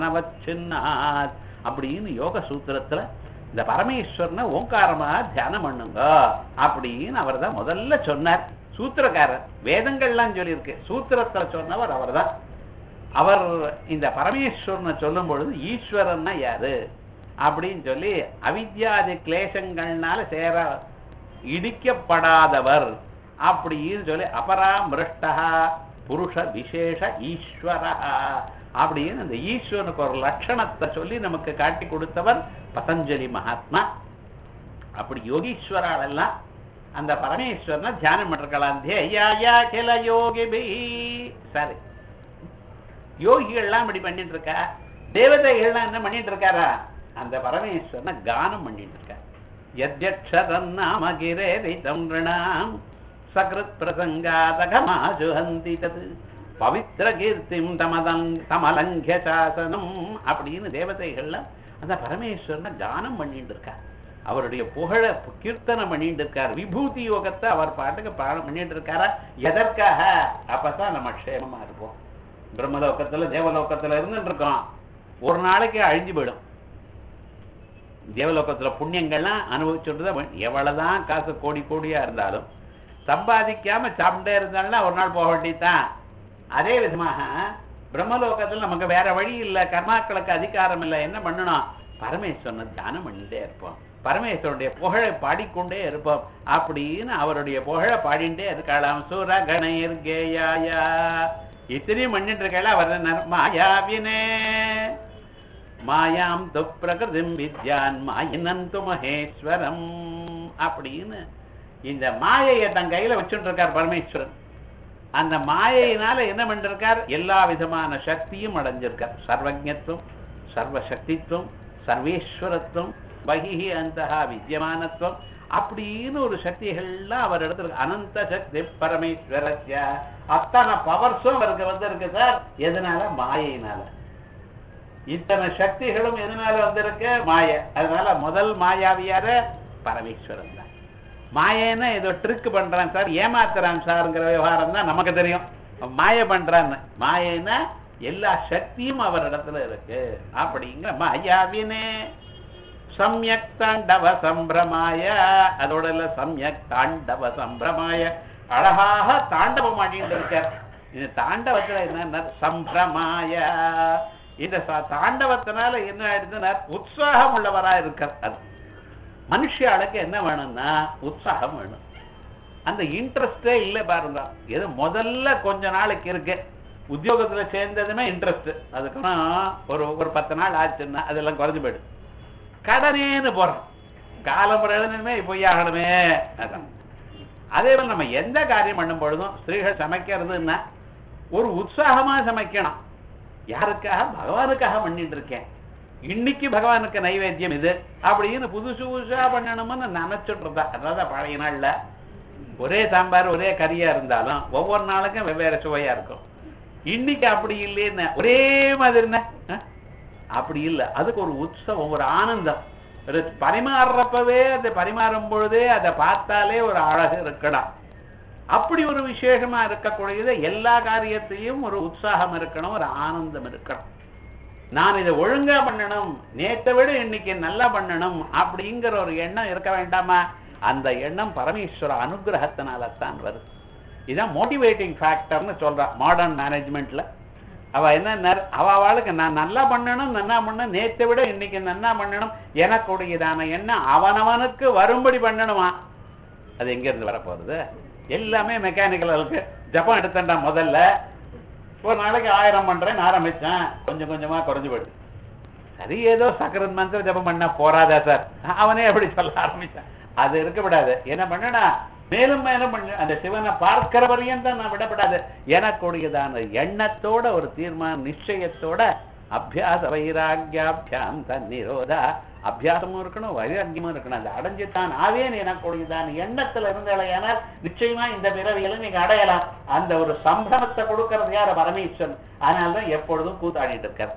நவச்சின்னாத் அப்படின்னு யோக சூத்திரத்துல இந்த பரமேஸ்வரனை ஓங்காரமா தியானம் பண்ணுங்க அப்படின்னு அவர் தான் முதல்ல சொன்னார். சூத்திரக்காரர், வேதங்கள்லாம் சொல்லியிருக்கு, சூத்திரத்துல சொன்னவர் அவர் தான். அவர் இந்த பரமேஸ்வரனை சொல்லும் பொழுது ஈஸ்வரன்னா யாரு அப்படின்னு சொல்லி அவித்யாதி கிளேசங்கள்னால சேர இடிக்கப்படாதவர் அப்படின்னு சொல்லி அபராமிருஷ்டா புருஷ விசேஷ ஈஸ்வரா அப்படின்னு அந்த ஈஸ்வரனுக்கு ஒரு லட்சணத்தை சொல்லி நமக்கு காட்டி கொடுத்தவர் பதஞ்சலி மகாத்மா. அப்படி யோகீஸ்வரால் எல்லாம் அந்த பரமேஸ்வரனை தியானம் பண்ணிருக்கலாம். கில யோகி சரி, யோகிகள்லாம் இப்படி பண்ணிட்டு இருக்கா, தேவதைகள்லாம் என்ன பண்ணிட்டு இருக்காரா, அந்த பரமேஸ்வரனை கானம் பண்ணிட்டு இருக்கா. யத்யக்ஷரம் நாம கிரேரிதம் ரிணாம் சக்ருத் பிரசங்காதகமாஜுஹந்தி தத் பவித்ர கீர்த்திம் தமலங்கிய சாசனம் அப்படின்னு தேவதைகள்லாம் அந்த பரமேஸ்வரனை கானம் பண்ணிட்டு இருக்கா. அவருடைய புகழ கீர்த்தனம் பண்ணிட்டு இருக்கார். விபூதி யோகத்தை அவர் பாட்டுக்கு பாடம் பண்ணிட்டு இருக்காரா. எதற்காக? அப்பதான் நம்ம க்ஷேமமா இருப்போம். பிரம்மலோகத்துல தேவலோகத்துல இருந்துட்டு இருக்கோம், ஒரு நாளைக்கு அழிஞ்சு போயிடும். தேவலோகத்துல புண்ணியங்கள்லாம் அனுபவிச்சுட்டு எவ்வளவுதான் காசு கோடி கோடியா இருந்தாலும் சம்பாதிக்காம சாப்பிட்டே இருந்தாலும் ஒரு நாள் போக வேண்டியதுதான். அதே விதமாக பிரம்மலோகத்துல நமக்கு வேற வழி இல்லை, கர்மாக்களுக்கு அதிகாரம் இல்லை. என்ன பண்ணணும்? பரமேஸ்வரனை தியானம் பண்ணிட்டே இருப்போம், பரமேஸ்வரனுடைய புகழை பாடிக்கொண்டே இருப்போம் அப்படின்னு அவருடைய புகழை பாடிண்டே இருக்கலாம். சூர கணேர் கேயாயா இத்தனையும் பண்ணிட்டு இருக்கல. அவர் மாயாவினே மாயாம் து பிரகிருதிம் வித்யான் மாயினந்து மகேஸ்வரம் அப்படின்னு இந்த மாயையை தன் கையில வச்சுட்டு இருக்கார் பரமேஸ்வரன். அந்த மாயையினால என்ன பண்ணிருக்கார்? எல்லா விதமான சக்தியும் அடைஞ்சிருக்கார். சர்வஜத்துவம், சர்வசக்தித்துவம், சர்வேஸ்வரத்துவம், பகிஹி அந்தஹா வித்யமானத்துவம் அப்படின்னு ஒரு சக்திகள்லாம் அவர் எடுத்திருக்கு. அனந்த சக்தி பரமேஸ்வரஸ்ய அத்தனை பவர்ஸும் அவருக்கு வந்திருக்கு சார். எதனால? மாயையினால. இத்தனை சக்திகளும் எதனால வந்திருக்கு? மாய. அதனால முதல் மாயாவியார பரமேஸ்வரன் தான். மாயன்னா ஏதோ ட்ரிக் பண்றான் சார், ஏமாத்துறான் சார்ங்கிற விவகாரம் தான் நமக்கு தெரியும். மாய பண்றான்னு. மாயன்னா எல்லா சக்தியும் அவர் இடத்துல இருக்கு அப்படிங்கிற மாயாவினே சம்யக் தாண்டவ சம்பிரமாய. அதோட இல்ல, சம்யக் தாண்டவ சம்பிரமாய, அழகாக தாண்டவம் ஆடிட்டு இருக்கார். இந்த தாண்டவத்துல என்ன சம்பிரமாய, இந்த தாண்டவத்தினால என்ன ஆயிடுதுன்னா உற்சாகம் உள்ளவரா இருக்கார். அது மனுஷாளுக்கு என்ன வேணும்னா உற்சாகம் வேணும். அந்த இன்ட்ரெஸ்டே இல்லை பாருங்க. எது முதல்ல கொஞ்ச நாளைக்கு இருக்கு, உத்தியோகத்துல சேர்ந்ததுமே இன்ட்ரெஸ்ட், அதுக்கப்புறம் ஒரு 10 நாள் ஆச்சுன்னா அதெல்லாம் குறைஞ்சு போயிடும். கடனேன்னு போறோம், காலம்புற எழுதுமே பொய்யாகணுமே. அதான் அதே போல நம்ம எந்த காரியம் பண்ணும் பொழுதும் ஸ்திரீகள் சமைக்கிறதுன்னா ஒரு உற்சாகமா சமைக்கணும். யாருக்காக? பகவானுக்காக பண்ணிட்டு இருக்கேன், இன்னைக்கு பகவானுக்கு நைவேத்தியம் இது அப்படின்னு புதுசு புதுசா பண்ணணும்னு நினைச்சுட்டு இருந்தா. அதாவது பழைய நாள்ல ஒரே சாம்பார் ஒரே கறியா இருந்தாலும் ஒவ்வொரு நாளுக்கும் வெவ்வேறு சுவையா இருக்கும். இன்னைக்கு அப்படி இல்லைன்னு ஒரே மாதிரி அப்படி இல்லை. அதுக்கு ஒரு உற்சவம், ஒரு ஆனந்தம். பரிமாறுறப்பவே அதை பரிமாறும் பொழுதே அதை பார்த்தாலே ஒரு அழகு இருக்கணும். அப்படி ஒரு விசேஷமா இருக்கக்கூடியது. எல்லா காரியத்தையும் ஒரு உற்சாகம் இருக்கணும், ஒரு ஆனந்தம் இருக்கணும். நான் இதை ஒழுங்கா பண்ணணும், நேற்றை விட இன்னைக்கு நல்லா பண்ணணும் அப்படிங்கிற ஒரு எண்ணம் இருக்க வேண்டாமா? அந்த எண்ணம் பரமேஸ்வர அனுகிரகத்தினால தான் வருது. இதான் மோட்டிவேட்டிங் ஃபேக்டர்னு சொல்றா மாடர்ன் மேனேஜ்மெண்ட்ல. அவ என்ன, அவளுக்கு நான் நல்லா பண்ணணும், நன்னா பண்ணணும், நேற்றை விட இன்னைக்கு நன்னா பண்ணணும், எனக்குடையதான எண்ணம் அவனவனுக்கு வரும்படி பண்ணணுமா? அது எங்க இருந்து வரப்போறது? எல்லாமே மெக்கானிக்கல் இருக்கு. ஜப்பான் எடுத்தா முதல்ல ஒரு நாளைக்கு 1000 பண்றேன்னு ஆரம்பிச்சேன், கொஞ்சம் கொஞ்சமா குறைஞ்சு போயிடுது. சரி, ஏதோ சக்கரன் மந்திர ஜபம் பண்ணா போறாதா சார், அவனே அப்படி சொல்ல ஆரம்பிச்சான். அது இருக்கக்கூடாது. என்ன பண்ணனா மேலும் மேலும் பண்ண அந்த சிவனை பார்க்கிற வரையும் தான் நான் விடப்படாது. எனக்குடையதான எண்ணத்தோட ஒரு தீர்மானம் நிச்சயத்தோட அபியாச வைராக்கியாபியாம் தன்னிரோதா, அபியாசமும் இருக்கணும், வைராக்கியமும் இருக்கணும். அந்த அடைஞ்சுத்தான் ஆவேன் எனக்குடையதான் எண்ணத்துல இருந்தால் நிச்சயமா இந்த பிறவியில நீங்க அடையலாம். அந்த ஒரு சம்பளத்தை கொடுக்கறது யார? பரமேஸ்வரன். அதனால்தான் எப்பொழுதும் கூத்தாடிட்டு இருக்கார்.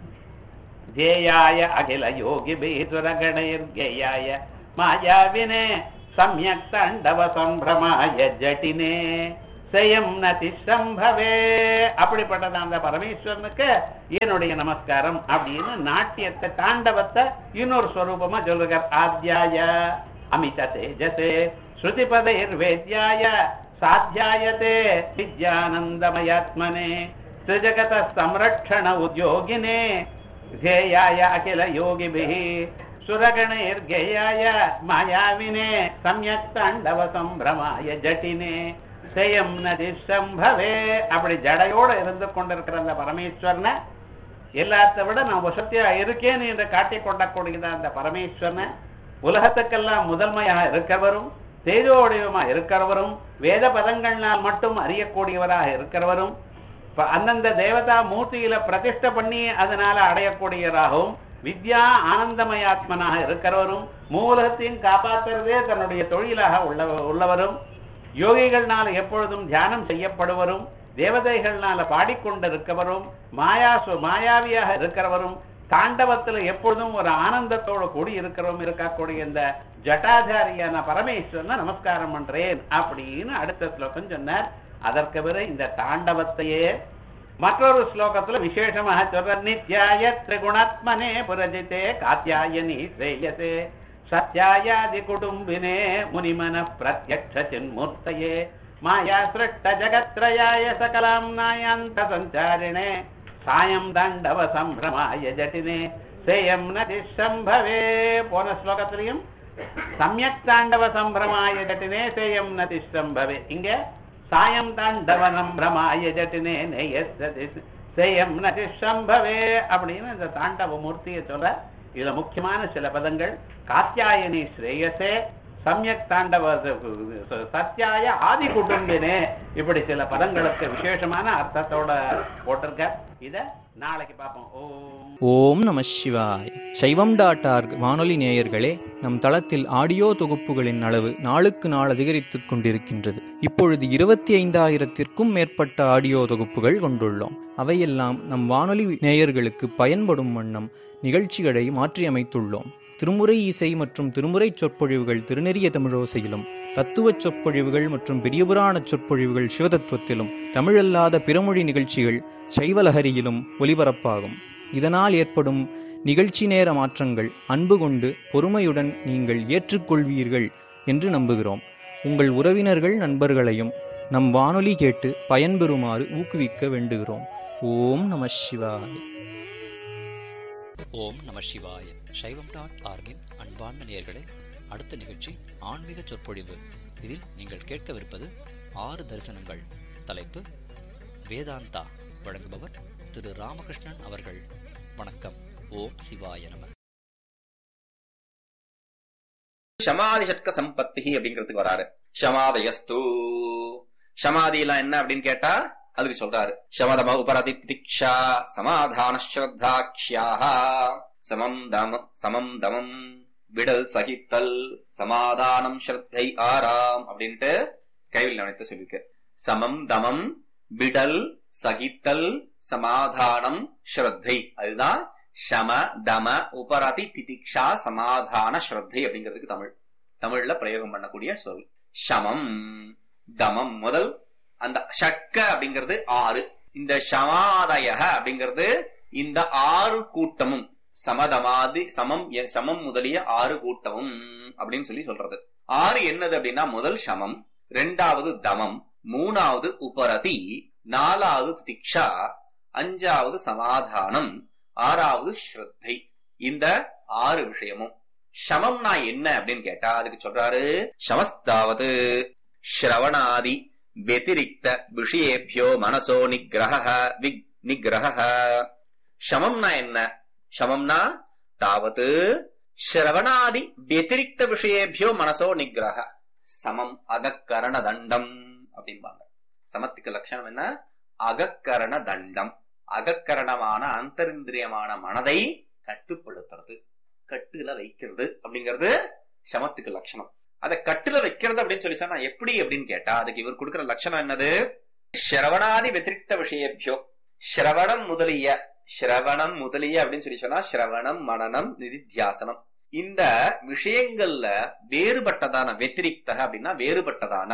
ஜேயாய அகில யோகி பேசுர கணேர் கேயாய மாயாவினே சம்யக் தாண்டவ சம்பிரமாய ஜட்டினே செயம் நதி சம்பவே. அப்படிப்பட்டது அந்த பரமேஸ்வரனுக்கு என்னுடைய நமஸ்காரம் அப்படின்னு நாட்டியத்தை தாண்டவத்தை இன்னொரு ஸ்வரூபமா சொல்றார். ஆத்யாய அமித தேஜசே ஸ்ருதிபதைர் வேத்யாய சாத்தியாயதே வித்யானந்தமயாத்மனே திரிஜகத சம்ரக்ஷண உத்யோகினே தேயாய அகில யோகிபிஹி சுரகணைர்கேயாய மாயாவினே சம்யக் தாண்டவ சம்பிரமாய ஜட்டினே செயம் நதி சம்பவே. அப்படி ஜடையோட இருந்து கொண்டிருக்கிற அந்த பரமேஸ்வரனை, எல்லாத்த விட நான் வசத்தியா இருக்கேன்னு என்று காட்டிக் கொண்டக்கூடியத அந்த பரமேஸ்வரனை, உலகத்துக்கெல்லாம் முதன்மையாக இருக்கிறவரும் தேஜோடிவமா இருக்கிறவரும் வேத பதங்கள்னால் மட்டும் அறியக்கூடியவராக இருக்கிறவரும் அந்தந்த தேவதா மூர்த்தியில பிரதிஷ்ட பண்ணி அதனால அடையக்கூடியவராகவும் வித்யா ஆனந்தமயாத்மனாக இருக்கிறவரும் மூலத்தையும் காப்பாற்றுறதே தன்னுடைய தொழிலாக உள்ளவரும் யோகிகள்னால எப்பொழுதும் தியானம் செய்யப்படுவரும் தேவதைகள்னால பாடிக்கொண்டிருக்கிறவரும் மாயாவியாக இருக்கிறவரும் தாண்டவத்துல எப்பொழுதும் ஒரு ஆனந்தத்தோடு கூடி இருக்கக்கூடிய இந்த ஜட்டாதாரியான பரமேஸ்வரனை நமஸ்காரம் பண்றேன் அப்படின்னு அடுத்த ஸ்லோகம் சொன்னார். அதற்கு பிறகு இந்த தாண்டவத்தையே மற்றொரு ஸ்லோகத்துல விசேஷமாக சொல்ற. நித்யாய திரிகுணாத்மனே புரஜிதே காத்யாயனி ஸ்ரேயசே சத்யாயாதி குடும்பினே முனிமன பிரத்யக்ஷ சின்மூர்த்தயே மாயா சிருஷ்ட ஜகத்ரயாய சகலாம் நாயாந்த சஞ்சாரிணே சாயம் தாண்டவ சம்பிரமாய ஜட்டினே சேயம் நதி சம்பவே. போன ஸ்லோகத்திலையும் சம்யக் தாண்டவ சம்பிரமாய ஜட்டினே சேயம் நதி சம்பவே. இங்க சாயம் தாண்டவ சம்பிரமாய ஜட்டினே சேயம் நதி சம்பவே அப்படின்னு இந்த தாண்டவ மூர்த்தியை சொல்ற. இதுல முக்கியமான சில பதங்கள் காத்யாயனி ஸ்ரேயசே சம்யக் தாண்டவ சத்யாய ஆதி குடும்பினே, இப்படி சில பதங்களுக்கு விசேஷமான அர்த்தத்தோட போட்டிருக்க. இத நாளைக்கு பார்ப்போம். ஓம் நம சிவாய். சைவம்.org வானொலி நேயர்களே, நம் தளத்தில் ஆடியோ தொகுப்புகளின் அளவு நாளுக்கு நாள் அதிகரித்துக் கொண்டிருக்கின்றது. இப்பொழுது 25,000-க்கும் மேற்பட்ட ஆடியோ தொகுப்புகள் கொண்டுள்ளோம். அவையெல்லாம் நம் வானொலி நேயர்களுக்கு பயன்படும் வண்ணம் நிகழ்ச்சிகளை மாற்றியமைத்துள்ளோம். திருமுறை இசை மற்றும் திருமுறை சொற்பொழிவுகள் திருநெறிய தமிழோசையிலும், தத்துவ சொற்பொழிவுகள் மற்றும் பெரியபுராண சொற்பொழிவுகள் சிவதத்துவத்திலும், தமிழல்லாத பிறமொழி நிகழ்ச்சிகள் சைவலஹரியிலும் ஒலிபரப்பாகும். இதனால் ஏற்படும் நிகழ்ச்சி நேர மாற்றங்கள் அன்பு கொண்டு பொறுமையுடன் நீங்கள் ஏற்றுக்கொள்வீர்கள் என்று நம்புகிறோம். உங்கள் உறவினர்கள் நண்பர்களையும் நம் வானொலி கேட்டு பயன்பெறுமாறு ஊக்குவிக்க வேண்டுகிறோம். ஓம் நம சிவாய. ஓம் நம சிவாய. சைவம்.org அன்பார்ந்த நேயர்களே, அடுத்த நிகழ்ச்சி ஆன்மீக சொற்பொழிவு. இதில் நீங்கள் கேட்கவிருப்பது 6 தரிசனங்கள். தலைப்பு வேதாந்தா. வழங்குபவர் திரு ராமகிருஷ்ணன் அவர்கள். வணக்கம். ஓம் சிவாய நம. சமாதி சட்க சம்பத்தி அப்படிங்கிறதுக்கு வராரு. சமாதயஸ்து. சமாதி எல்லாம் என்ன அப்படின்னு கேட்டா அதுக்கு சொல்றாரு. சமதம உபரதி திதிக்ஷா சமாதான ஸ்ரத்தாக்ஷ்யாஹ சமம் தமம் விடல் சகித்தல் சமாதானம் ஸ்ரத்தை ஆராம் அப்படின்ட்டு கைவில் நினைத்து சொல்லிருக்கு. சமம் தமம் விடல் சகித்தல் சமாதானம் ஸ்ரத்தை, அதுதான் சம தம உபரதி திதிக்ஷா சமாதான ஸ்ரத்தை அப்படிங்கிறதுக்கு தமிழ்ல பிரயோகம் பண்ணக்கூடிய சொல். சமம் தமம் முதல் அந்த ஷட்க அப்படிங்கிறது 6. இந்த சமாதய அப்படிங்கிறது இந்த 6 கூட்டமும் சமதமாதி சமம் முதலிய 6 கூட்டமும் அப்படின்னு சொல்றது. 6 என்னது அப்படின்னா முதல் சமம், 2வது தமம், 3வது உபரதி, 4வது திதிக்ஷா, 5வது சமாதானம், 6வது ஸ்ரத்தை. இந்த 6 விஷயமும் சமம்னா என்ன அப்படின்னு கேட்டா அதுக்கு சொல்றாரு. சமஸ்தாவது ஸ்ரவணாதி வெதிரிக்த விஷயேபியோ மனசோ நிகிரஹ. சமம்னா என்ன? சமம்னா தாவது ஸ்ரவணாதி வெதிரிக்த விஷயேபியோ மனசோ நிகிரஹ. சமம் அகக்கரண தண்டம் அப்படிம்பாங்க. சமத்துக்கு லட்சணம் என்ன? அகக்கரண தண்டம். அகக்கரணமான அந்தரிந்திரியமான மனதை கட்டுப்படுத்துறது, கட்டுல வைக்கிறது அப்படிங்கிறது சமத்துக்கு லட்சணம். அதை கட்டுல வைக்கிறது அப்படின்னு சொல்லி சொன்னா எப்படி அப்படின்னு கேட்டா அதுக்கு இவர் கொடுக்கிற லட்சணம் என்னது? ஸ்ரவணாதி வெதிரிக்த விஷயேபியோ, ஸ்ரவணம் முதலிய அப்படின்னு சொல்லி சொன்னா ஸ்ரவணம் மனனம் நிதித்தியாசனம், இந்த விஷயங்கள்ல வேறுபட்டதான வெத்திரிக்த அப்படின்னா வேறுபட்டதான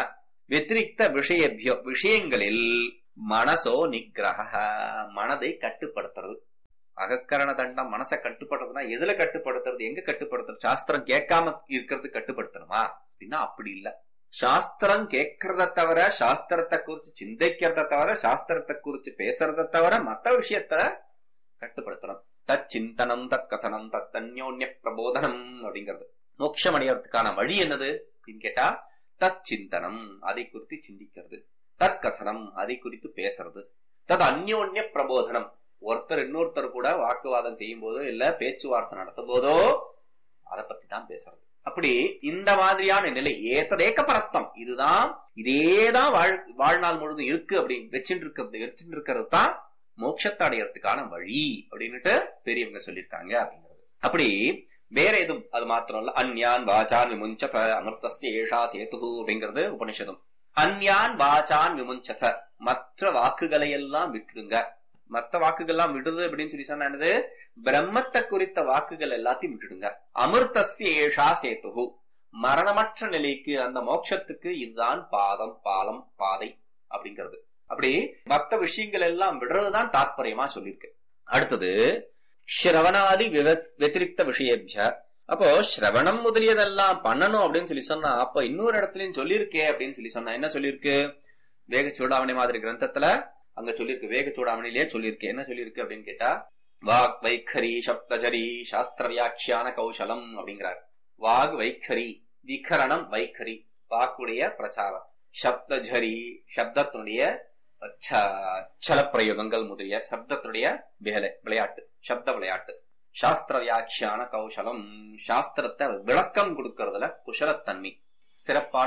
வெத்திரிக்த விஷயபியோ விஷயங்களில் மனசோ நிகிரக மனதை கட்டுப்படுத்துறது. அகக்கரண தண்டம் மனசை கட்டுப்படுத்துறதுனா எதுல கட்டுப்படுத்துறது, எங்க கட்டுப்படுத்துறது? சாஸ்திரம் கேட்காம இருக்கிறது கட்டுப்படுத்தணுமா அப்படின்னா அப்படி இல்ல. சாஸ்திரம் கேட்கறத தவிர, சாஸ்திரத்தை குறிச்சு சிந்திக்கிறத தவிர, சாஸ்திரத்தை குறிச்சு பேசுறத தவிர மத்த விஷயத்த கட்டுப்படுத்தணும். தத் சிந்தனம் தத் கசனம் தத் அந்யோன்ய பிரபோதனம் அப்படிங்கிறது. மோட்சம் அடையறதுக்கான வழி என்னது அப்படின்னு கேட்டா தத் சிந்தனம், அதை குறித்து சிந்திக்கிறது. தத் கசனம், அதை குறித்து பேசுறது. தத் அந்யோன்ய பிரபோதனம், ஒருத்தர் இன்னொருத்தர் கூட வாக்குவாதம் செய்யும் போதோ இல்ல பேச்சுவார்த்தை நடத்தும் போதோ அதை பத்தி தான் பேசுறது. அப்படி இந்த மாதிரியான நிலை ஏத்ததேக்க பரத்தம், இதுதான் இதேதான் வாழ்நாள் முழுதும் இருக்கு அப்படின்னு வச்சுட்டு இருக்கிறது தான் மோட்சத்தை அடையறதுக்கான வழி அப்படின்னுட்டு பெரியவங்க சொல்லியிருக்காங்க அப்படிங்கிறது. அப்படி வேற எதுவும் அது மாத்திரம் இல்ல. அந்யான் வாசான் விமுஞ்சத அமிர்தஸ்ய ஏஷா சேது அப்படிங்கிறது உபனிஷதம். அந்யான் வாசான் விமுஞ்சத, மற்ற வாக்குகளை எல்லாம் விட்டுடுங்க. மற்ற வாக்குகள்லாம் விடுது அப்படின்னு சொல்லி சொன்னா என்னது, பிரம்மத்தை குறித்த வாக்குகள் எல்லாத்தையும் விட்டுடுங்க. அமிர்தஸ்ய ஏஷா சேது, மரணமற்ற நிலைக்கு அந்த மோட்சத்துக்கு இதுதான் பாதம், பாலம், பாதை அப்படிங்கிறது. அப்படி மற்ற விஷயங்கள் எல்லாம் விடுறதுதான் தாற்பயமா சொல்லியிருக்கு. அடுத்தது ஸ்ரவணாதி வெத்திரிக்த விஷயபிய. அப்போ ஸ்ரவணம் முதலியதெல்லாம் பண்ணணும் அப்படின்னு சொல்லி சொன்னா அப்ப இன்னொரு இடத்துலயும் சொல்லியிருக்கே அப்படின்னு சொல்லி சொன்னா என்ன சொல்லியிருக்கு? வேக சூடாமணி மாதிரி கிரந்தத்துல அங்க சொல்லியிருக்கு. வேக சூடாமணிலேயே சொல்லியிருக்கு. என்ன சொல்லியிருக்கு அப்படின்னு கேட்டா வாக் வைக்கரி சப்தஜரி சாஸ்திர வியாக்கியான கௌசலம் அப்படிங்கிறார். வாக் வைக்கரி, விகரணம் வைக்கரி, வாக்குடைய பிரச்சாரம். சப்தஜரி, சப்தத்தினுடைய சல பிரயோகங்கள் முதலிய சப்தத்துடைய விளையாட்டு, சப்த விளையாட்டு. சாஸ்திர வியாக்கியான கௌசலம், சாஸ்திரத்தை விளக்கம் கொடுக்கறதுல குஷலத்தன்மை, சிறப்பான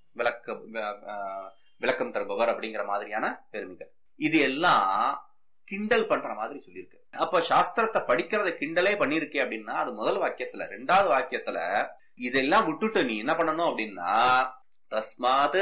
விளக்கம் தருபவர் அப்படிங்கிற மாதிரியான பெருமைகள். இது எல்லாம் கிண்டல் பண்ற மாதிரி சொல்லியிருக்கு. அப்ப சாஸ்திரத்தை படிக்கிறத கிண்டலே பண்ணிருக்கே அப்படின்னா அது முதல் வாக்கியத்துல. ரெண்டாவது வாக்கியத்துல இதெல்லாம் விட்டுட்டு நீ என்ன பண்ணணும் அப்படின்னா தஸ்மாத்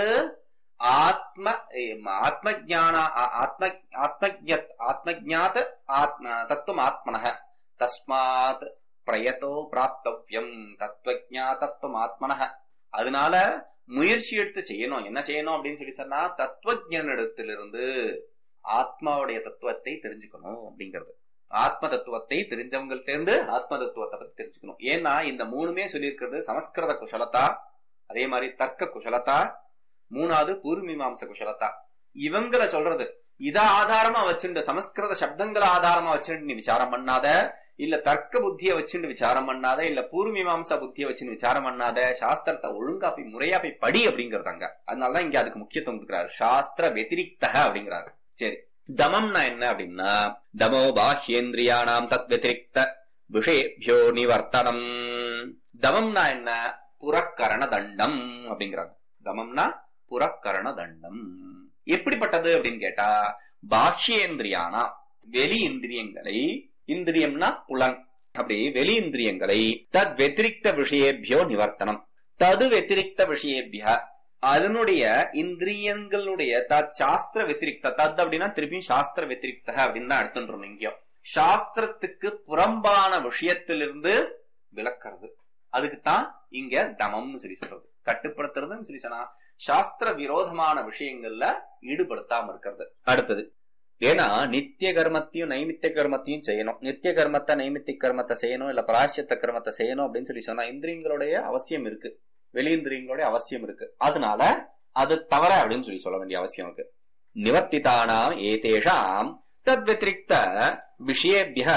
ஆத்மஜாத தத்துவம் ஆத்மனஹ தஸ்மாத் பிரயதோ பிராப்தவ்யம் தத்துவஜா தத்துவம் ஆத்மனஹ. அதனால முயற்சி எடுத்து செய்யணும். என்ன செய்யணும் அப்படின்னு சொல்லி சொன்னா தத்துவஜனிடத்திலிருந்து ஆத்மாவுடைய தத்துவத்தை தெரிஞ்சுக்கணும் அப்படிங்கிறது. ஆத்ம தத்துவத்தை தெரிஞ்சவங்கள்ட்ட இருந்து ஆத்ம தத்துவத்தை பத்தி தெரிஞ்சுக்கணும். ஏன்னா இந்த மூணுமே சொல்லியிருக்கிறது சமஸ்கிருத குஷலத்தா, அதே மாதிரி தர்க்க குஷலத்தா, மூணாவது பூர்வமீமாம்ச குஷலத்தா. இவங்களை சொல்றது இத ஆதாரமா வச்சுட்டு, சமஸ்கிருத சப்தங்களை ஆதாரமா வச்சுட்டு நீ விசாரம் பண்ணாத, இல்ல தர்க்க புத்திய வச்சுட்டு விசாரம் பண்ணாத, இல்ல பூர்வமீமாம்சா புத்திய வச்சுன்னு விசாரம் பண்ணாத, சாஸ்திரத்தை ஒழுங்கா போய் முறையா போய் படி அப்படிங்கறதாங்க. அதனாலதான் இங்க அதுக்கு முக்கியத்துவம் கொடுக்கிறாரு. சாஸ்திர வெத்திரிக்த அப்படிங்கிறாரு. சரி, தமம்னா என்ன அப்படின்னா தமோ பாஹ்யேந்திரியானாம் தத் வெத்திரிக்த விஷயேபியோ நிவர்த்தனம். தமம்னா என்ன? புறக்கரண தண்டம் அப்படிங்கிறாங்க. தமம்னா புறக்கரண தண்டம். எப்படிப்பட்டது அப்படின்னு கேட்டா பாஹ்யேந்திரியானா வெளி இந்திரியங்களை, இந்திரியம்னா புலன், அப்படி வெளி இந்திரியங்களை தத் வெத்திரிக்த விஷயேபியோ நிவர்த்தனம். தது வெத்திரிக்த விஷயேபிய, அதனுடைய இந்திரியங்களுடைய தத் சாஸ்திர வெத்திரிக்த. தத் அப்படின்னா திருப்பியும் சாஸ்திர வெத்திரிக்த அப்படின்னு தான் எடுத்துட்டு இங்கேயும் சாஸ்திரத்துக்கு புறம்பான விஷயத்திலிருந்து விளக்கிறது. அதுக்குத்தான் இங்க தமம்னு சொல்லி சொல்றது. கட்டுப்படுத்துறதுன்னு சொல்லி சொன்னா சாஸ்திர விரோதமான விஷயங்கள்ல ஈடுபடுத்தாம இருக்கிறது. அடுத்தது ஏன்னா நித்திய கர்மத்தையும் நைமித்திய கர்மத்தையும் செய்யணும். நித்திய கர்மத்தை நைமித்திய கர்மத்தை செய்யணும், இல்ல பிராயச்சித்த கர்மத்தை செய்யணும் அப்படின்னு சொல்லி சொன்னா இந்திரியங்களுடைய அவசியம் இருக்கு, வெளியிந்திரியங்களுடைய அவசியம் இருக்கு. அதனால அது தவற அப்படின்னு சொல்லி சொல்ல வேண்டிய அவசியம் இருக்கு. நிவர்த்திதானாம் ஏதேஷாம் தத் வெத்திரிக்த விஷயேபிய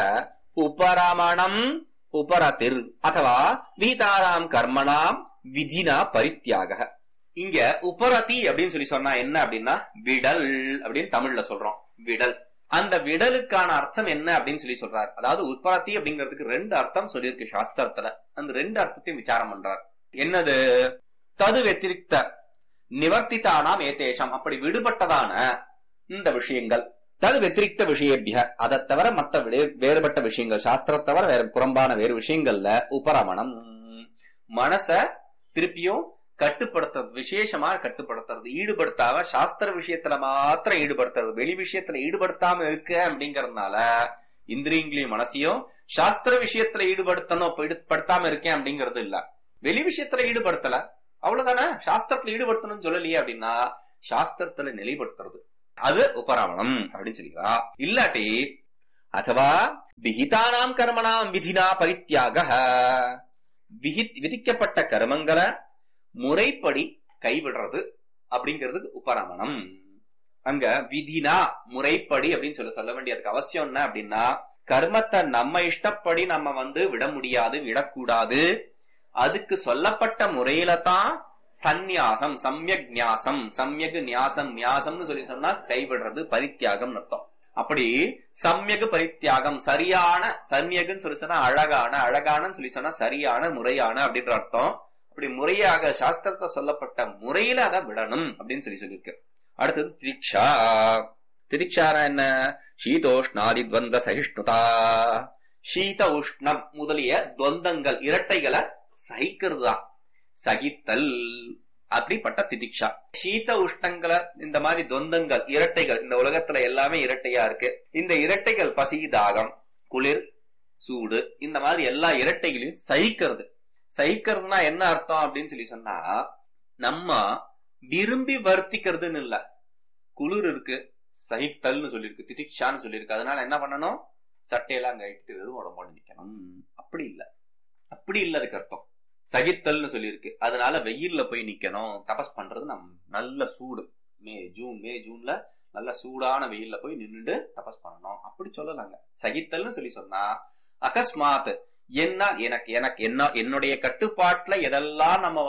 உபரமணம் உபரதிர் அதவா வீதாராம் கர்மணாம் விஜினா பரித்யாக. இங்க உபரதி அப்படின்னு சொல்லி சொன்னா என்ன அப்படின்னா விடல் அப்படின்னு தமிழ்ல சொல்றோம். விடல், அந்த விடலுக்கான அர்த்தம் என்ன அப்படின்னு சொல்லி சொல்றாரு. அதாவது உற்பத்தி அப்படிங்கிறதுக்கு ரெண்டு அர்த்தம் சொல்லியிருக்கு சாஸ்திரத்துல. அந்த ரெண்டு அர்த்தத்தையும் விசாரம் பண்றார். என்னது? தது வெத்திரிக்த நிவர்த்திதானாம் ஏதேஷம், அப்படி விடுபட்டதான இந்த விஷயங்கள். தது வெத்திரிக்த விஷயேபிய, அதை தவிர மற்ற வேறுபட்ட விஷயங்கள், சாஸ்திரத்தை தவிர வேற புறம்பான வேறு விஷயங்கள்ல உபரமணம், மனச திருப்பியும் கட்டுப்படுத்துறது, விசேஷமா கட்டுப்படுத்துறது, ஈடுபடுத்தாம சாஸ்திர விஷயத்துல மாத்திரம் ஈடுபடுத்துறது, வெளி விஷயத்துல ஈடுபடுத்தாம இருக்க அப்படிங்கறதுனால இந்திரியங்களையும் மனசையும் சாஸ்திர விஷயத்துல ஈடுபடுத்தாம இருக்கேன் அப்படிங்கிறது இல்ல. வெளி விஷயத்துல ஈடுபடுத்தல, அவ்வளவுதானே. சாஸ்திரத்துல ஈடுபடுத்தணும்னு சொல்லலையே அப்படின்னா சாஸ்திரத்துல நிலைப்படுத்துறது அது உபராமணம் அப்படின்னு சொல்லிக்கா. இல்லாட்டி அதுவா விஹிதானாம் கர்மணாம் விதினா பரித்தியாக, விதிக்கப்பட்ட கர்மங்களை முறைப்படி கைவிடுறது அப்படிங்கிறது உபராமணம். அங்க விதினா முறைப்படி அப்படின்னு சொல்ல வேண்டியதுக்கு அவசியம் என்ன அப்படின்னா, கர்மத்தை நம்ம இஷ்டப்படி நம்ம விட முடியாது, விடக்கூடாது. அதுக்கு சொல்லப்பட்ட முறையில தான் சந்நியாசம், சம்யக் நியாசம், சம்யக் நியாசம், நியாசம்னு சொல்லி சொன்னா கைவிடுறது, பரித்தியாகம் அர்த்தம். அப்படி சம்யக் பரித்தியாகம், சரியான, சம்யக்னு சொல்லி சொன்னா அழகான, அழகானு சொல்லி சொன்னா சரியான, முறையான அப்படின்ற அர்த்தம். அப்படி முறையாக சாஸ்திரத்தை சொல்லப்பட்ட முறையில அதை விடணும் அப்படின்னு சொல்லியிருக்கு. அடுத்தது திதிக்ஷா. திதிக்ஷானா என்ன? சீதோஷ்ணாதி துவந்த சகிஷ்ணுதா, சீத உஷ்ணம் முதலிய துவந்தங்கள் இரட்டைகளை சகிக்கிறது தான் சகித்தல், அப்படிப்பட்ட திதிக்ஷா. சீத உஷ்ணங்களை இந்த மாதிரி துவந்தங்கள் இரட்டைகள், இந்த உலகத்துல எல்லாமே இரட்டையா இருக்கு. இந்த இரட்டைகள் பசி, தாகம், குளிர், சூடு, இந்த மாதிரி எல்லா இரட்டைகளையும் சகிக்கிறது. சகிக்கிறதுனா என்ன அர்த்தம் அப்படின்னு சொல்லி சொன்னா, நம்ம விரும்பி வர்த்திக்கிறதுன்னு இல்ல. குளிர் இருக்கு, சகித்தல்னு சொல்லியிருக்கு, திதிக்ஷான்னு சொல்லியிருக்கு. அதனால என்ன பண்ணணும்? சட்டையெல்லாம் கட்டிட்டு வெறும் உடம்போடு நிக்கணும். அப்படி இல்ல, அப்படி இல்ல அதுக்கு அர்த்தம். சகித்தல்னு சொல்லியிருக்கு. அதனால வெயில்ல போய் நிக்கணும், தபஸ் பண்றது. நல்ல சூடு, மே ஜூன்ல நல்ல சூடான வெயில்ல போய் நின்றுட்டு தபஸ் பண்ணணும், அப்படி சொல்லலாங்க. சகித்தல்னு சொல்லி சொன்னா அகஸ்மாத் என்ன, எனக்கு என்னுடைய கட்டுப்பாட்டுல எதெல்லாம் நம்ம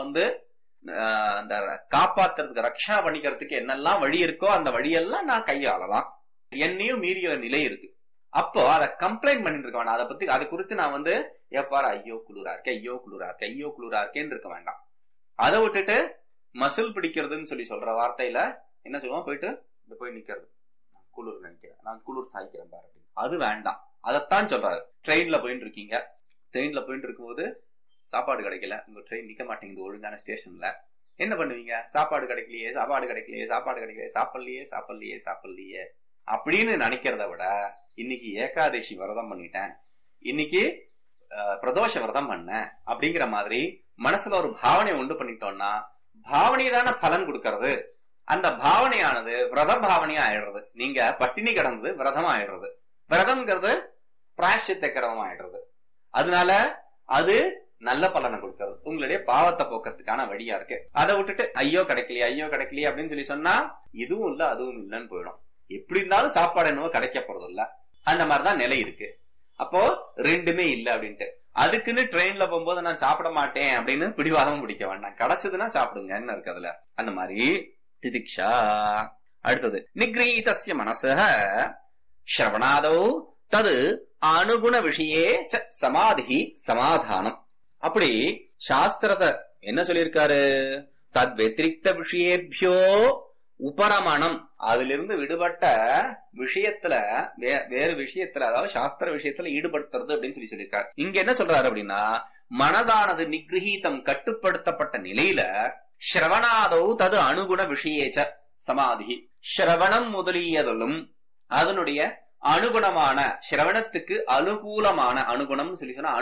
அந்த காப்பாத்துறதுக்கு, ரக்ஷா பண்ணிக்கிறதுக்கு என்னெல்லாம் வழி இருக்கோ அந்த வழியெல்லாம் நான் கையாளலாம். என்னையும் மீறிய நிலை இருக்கு. அப்போ அதை கம்ப்ளைண்ட் பண்ணிட்டு இருக்க வேண்டாம். அதை பத்தி, அதை குறித்து நான் எப்பாரு ஐயோ குளிரா இருக்கேன், ஐயோ குளிரா இருக்கேன், ஐயோ குளிரா இருக்கேன்னு இருக்க வேண்டாம். அதை விட்டுட்டு மசில் பிடிக்கிறதுன்னு சொல்லி சொல்ற வார்த்தையில என்ன சொல்லுவோம்? போய் நிக்கிறது, நான் குளிர் நினைக்கிறேன், நான் குளிர் சாய்க்கிறேன் பாரு, அது வேண்டாம். அதைத்தான் சொல்றாரு. ட்ரெயின்ல போயிட்டு இருக்கீங்க, ட்ரெயின்ல போயிட்டு இருக்கும்போது சாப்பாடு கிடைக்கல, உங்க ட்ரெயின் நிக்க மாட்டேங்குது ஒழுங்கான ஸ்டேஷன்ல. என்ன பண்ணுவீங்க? சாப்பாடு கிடைக்கலையே, சாப்பாடு கிடைக்கலையே, சாப்பாடு கிடைக்கலையே, சாப்பிடலையே, சாப்பிடலையே, சாப்பிடலையே அப்படின்னு நினைக்கிறத விட, இன்னைக்கு ஏகாதசி விரதம் பண்ணிட்டேன், இன்னைக்கு பிரதோஷ விரதம் பண்ண அப்படிங்கிற மாதிரி மனசுல ஒரு பாவனை உண்டு பண்ணிட்டோம்னா, பாவனை தானே பலன் கொடுக்கறது. அந்த பாவனையானது விரத பாவனையா ஆயிடுறது. நீங்க பட்டினி கிடந்தது விரதம் ஆயிடுறது. விரதம்ங்கிறது பிராயஷ்சித்த கிரமம் ஆயிடுறது. அதனால அது நல்ல பலனை கொடுக்கறது, உங்களுடைய பாவத்தை போக்குறதுக்கான வழியா இருக்கு. அதை விட்டுட்டு ஐயோ கிடைக்கலையே, ஐயோ கிடைக்கலையே அப்படின்னு சொல்லி சொன்னா இதுவும் இல்ல அதுவும் இல்லன்னு போயிடும். எப்படி இருந்தாலும் சாப்பாடு என்னவோ கிடைக்க போறது இல்ல, அந்த மாதிரிதான் நிலை இருக்கு. அப்போ ரெண்டுமே இல்ல அப்படின்ட்டு அதுக்குன்னு ட்ரெயின்ல போகும்போது நான் சாப்பிட மாட்டேன் அப்படின்னு பிடிவாதமும் பிடிக்க வேண்டாம். கிடைச்சதுன்னா சாப்பிடுங்க, என்ன இருக்கு அதுல. அந்த மாதிரி திதிக்ஷா. அடுத்தது நிகிரீதஸ்ய மனச ஸ்ரவணாதோ தது அனுகுண விஷயே சமாதி சமாதானம். அப்படி சாஸ்திரத்தை என்ன சொல்லியிருக்காரு? தத் வெத்திரிக்த விஷயேபியோ உபரமணம், அதுல இருந்து விடுபட்ட விஷயத்துல வேறு விஷயத்துல, அதாவது சாஸ்திர விஷயத்துல ஈடுபடுத்துறது அப்படின்னு சொல்லியிருக்காரு. இங்க என்ன சொல்றாரு அப்படின்னா, மனதானது நிகிரஹீதம் கட்டுப்படுத்தப்பட்ட நிலையில ஸ்ரவணாதோ தது அனுகுண விஷயேச்ச சமாதி, ஸ்ரவணம் முதலியதும் அதனுடைய அனுகுணமான, சிரவணத்துக்கு அனுகூலமான, அனுகுணம் சொல்லி சொன்னா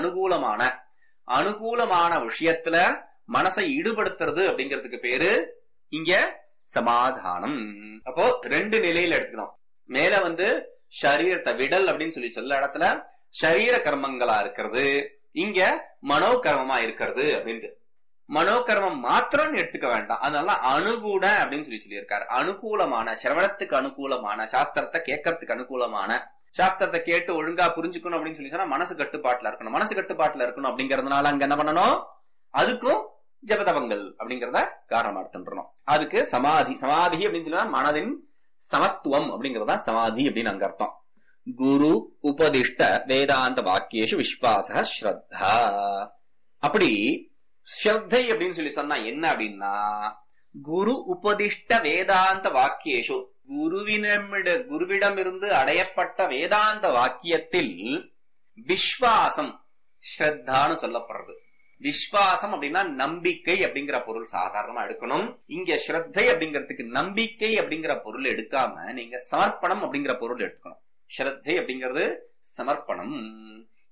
அனுகூலமான விஷயத்துல மனசை ஈடுபடுத்துறது அப்படிங்கிறதுக்கு பேரு இங்க சமாதானம். அப்போ ரெண்டு நிலையில எடுத்துக்கணும். மேல சரீரத்தை விடல் அப்படின்னு சொல்லி சொல்ல இடத்துல சரீர கர்மங்களா இருக்கிறது, இங்க மனோ கர்மமா இருக்கிறது அப்படின்ட்டு. மனோகர்மம் மாத்திரம் எடுத்துக்க வேண்டாம். அதனால அனுகூட அப்படின்னு சொல்லியிருக்காரு. அனுகூலமான, சிரவணத்துக்கு அனுகூலமான, சாஸ்திரத்தை கேட்கறதுக்கு அனுகூலமான, சாஸ்திரத்தை கேட்டு ஒழுங்கா புரிஞ்சுக்கணும் அப்படின்னு சொல்லி சொன்னா மனசு கட்டுப்பாட்டுல இருக்கணும். மனசு கட்டுப்பாட்டுல இருக்கணும் அப்படிங்கறதுனால அங்க என்ன பண்ணணும்? அதுக்கும் ஜபதபங்கள் அப்படிங்கறத காரணமா எடுத்துன்றோம். அதுக்கு சமாதி, சமாதி அப்படின்னு சொன்னா மனதின் சமத்துவம் அப்படிங்கறதா சமாதி அப்படின்னு அங்க அர்த்தம். குரு உபதிஷ்ட வேதாந்த வாக்கியேஷு விஸ்வாச ஸ்ரத்தா. அப்படி ஸ்ரத்தை அப்படின்னு சொல்லி சொன்னா என்ன அப்படின்னா, குரு உபதிஷ்ட வேதாந்த வாக்கியேஷு, குருவிடமிருந்து அடையப்பட்ட வேதாந்த வாக்கியத்தில் விஸ்வாசம் ஸ்ரத்தான்னு சொல்லப்படுறது. விஸ்வாசம் அப்படின்னா நம்பிக்கை அப்படிங்கிற பொருள் சாதாரணமா எடுக்கணும். இங்க ஸ்ரத்தை அப்படிங்கிறதுக்கு நம்பிக்கை அப்படிங்கிற பொருள் எடுக்காம நீங்க சமர்ப்பணம் அப்படிங்கிற பொருள் எடுத்துக்கணும். ஸ்ரத்தை அப்படிங்கிறது சமர்ப்பணம்.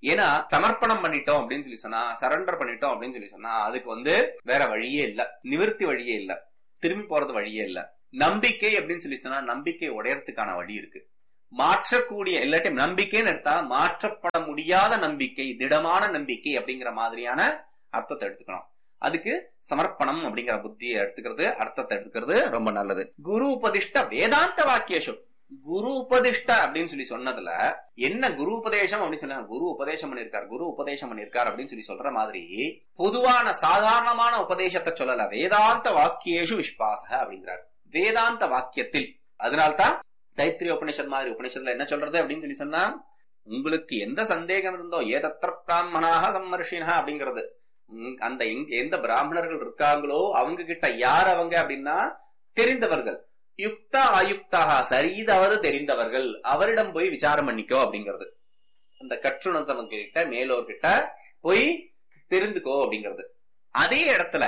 ஏன்னா சமர்ப்பணம் பண்ணிட்டோம் அப்படின்னு சொல்லி சொன்னா, சரண்டர் பண்ணிட்டோம் அப்படின்னு சொல்லி சொன்னா அதுக்கு வேற வழியே இல்ல, நிவர்த்தி வழியே இல்ல, திரும்பி போறது வழியே இல்ல. நம்பிக்கை அப்படின்னு சொல்லி சொன்னா நம்பிக்கை உடையறதுக்கான வழி இருக்கு. மாற்றக்கூடிய, இல்லாட்டி நம்பிக்கைன்னு எடுத்தா மாற்றப்பட முடியாத நம்பிக்கை, திடமான நம்பிக்கை அப்படிங்கிற மாதிரியான அர்த்தத்தை எடுத்துக்கணும். அதுக்கு சமர்ப்பணம் அப்படிங்கிற புத்தியை எடுத்துக்கிறது, அர்த்தத்தை எடுத்துக்கிறது ரொம்ப நல்லது. குரு உபதிஷ்ட வேதாந்த வாக்கியேஷு, குரு உபதிஷ்ட அப்படின்னு சொல்லி சொன்னதுல என்ன குரு உபதேசம் அப்படின்னு சொன்னா, குரு உபதேசம் பண்ணிருக்கார், குரு உபதேசம் பண்ணிருக்கார் அப்படின்னு சொல்லி சொல்ற மாதிரி பொதுவான சாதாரணமான உபதேசத்தை சொல்லல. வேதாந்த வாக்கியேஷு விஸ்வாசக அப்படிங்கிறார், வேதாந்த வாக்கியத்தில். அதனால்தான் தைத்திரிய உபநிஷத் மாதிரி உபநிஷத்துல என்ன சொல்றது அப்படின்னு சொல்லி சொன்னா, உங்களுக்கு எந்த சந்தேகம் இருந்தோ ஏதத்திர பிராமணாக சம்மர்ஷினா அப்படிங்கிறது, அந்த எந்த பிராமணர்கள் இருக்காங்களோ அவங்க கிட்ட யார் அவங்க அப்படின்னா தெரிந்தவர்கள், யுக்தா அயுக்தாக சரி தவறு தெரிந்தவர்கள், அவரிடம் போய் விசாரம் பண்ணிக்கோ அப்படிங்கிறது. அந்த கற்றுணர்ந்தவங்க கிட்ட மேலோர்கிட்ட போய் தெரிந்துக்கோ அப்படிங்கிறது. அதே இடத்துல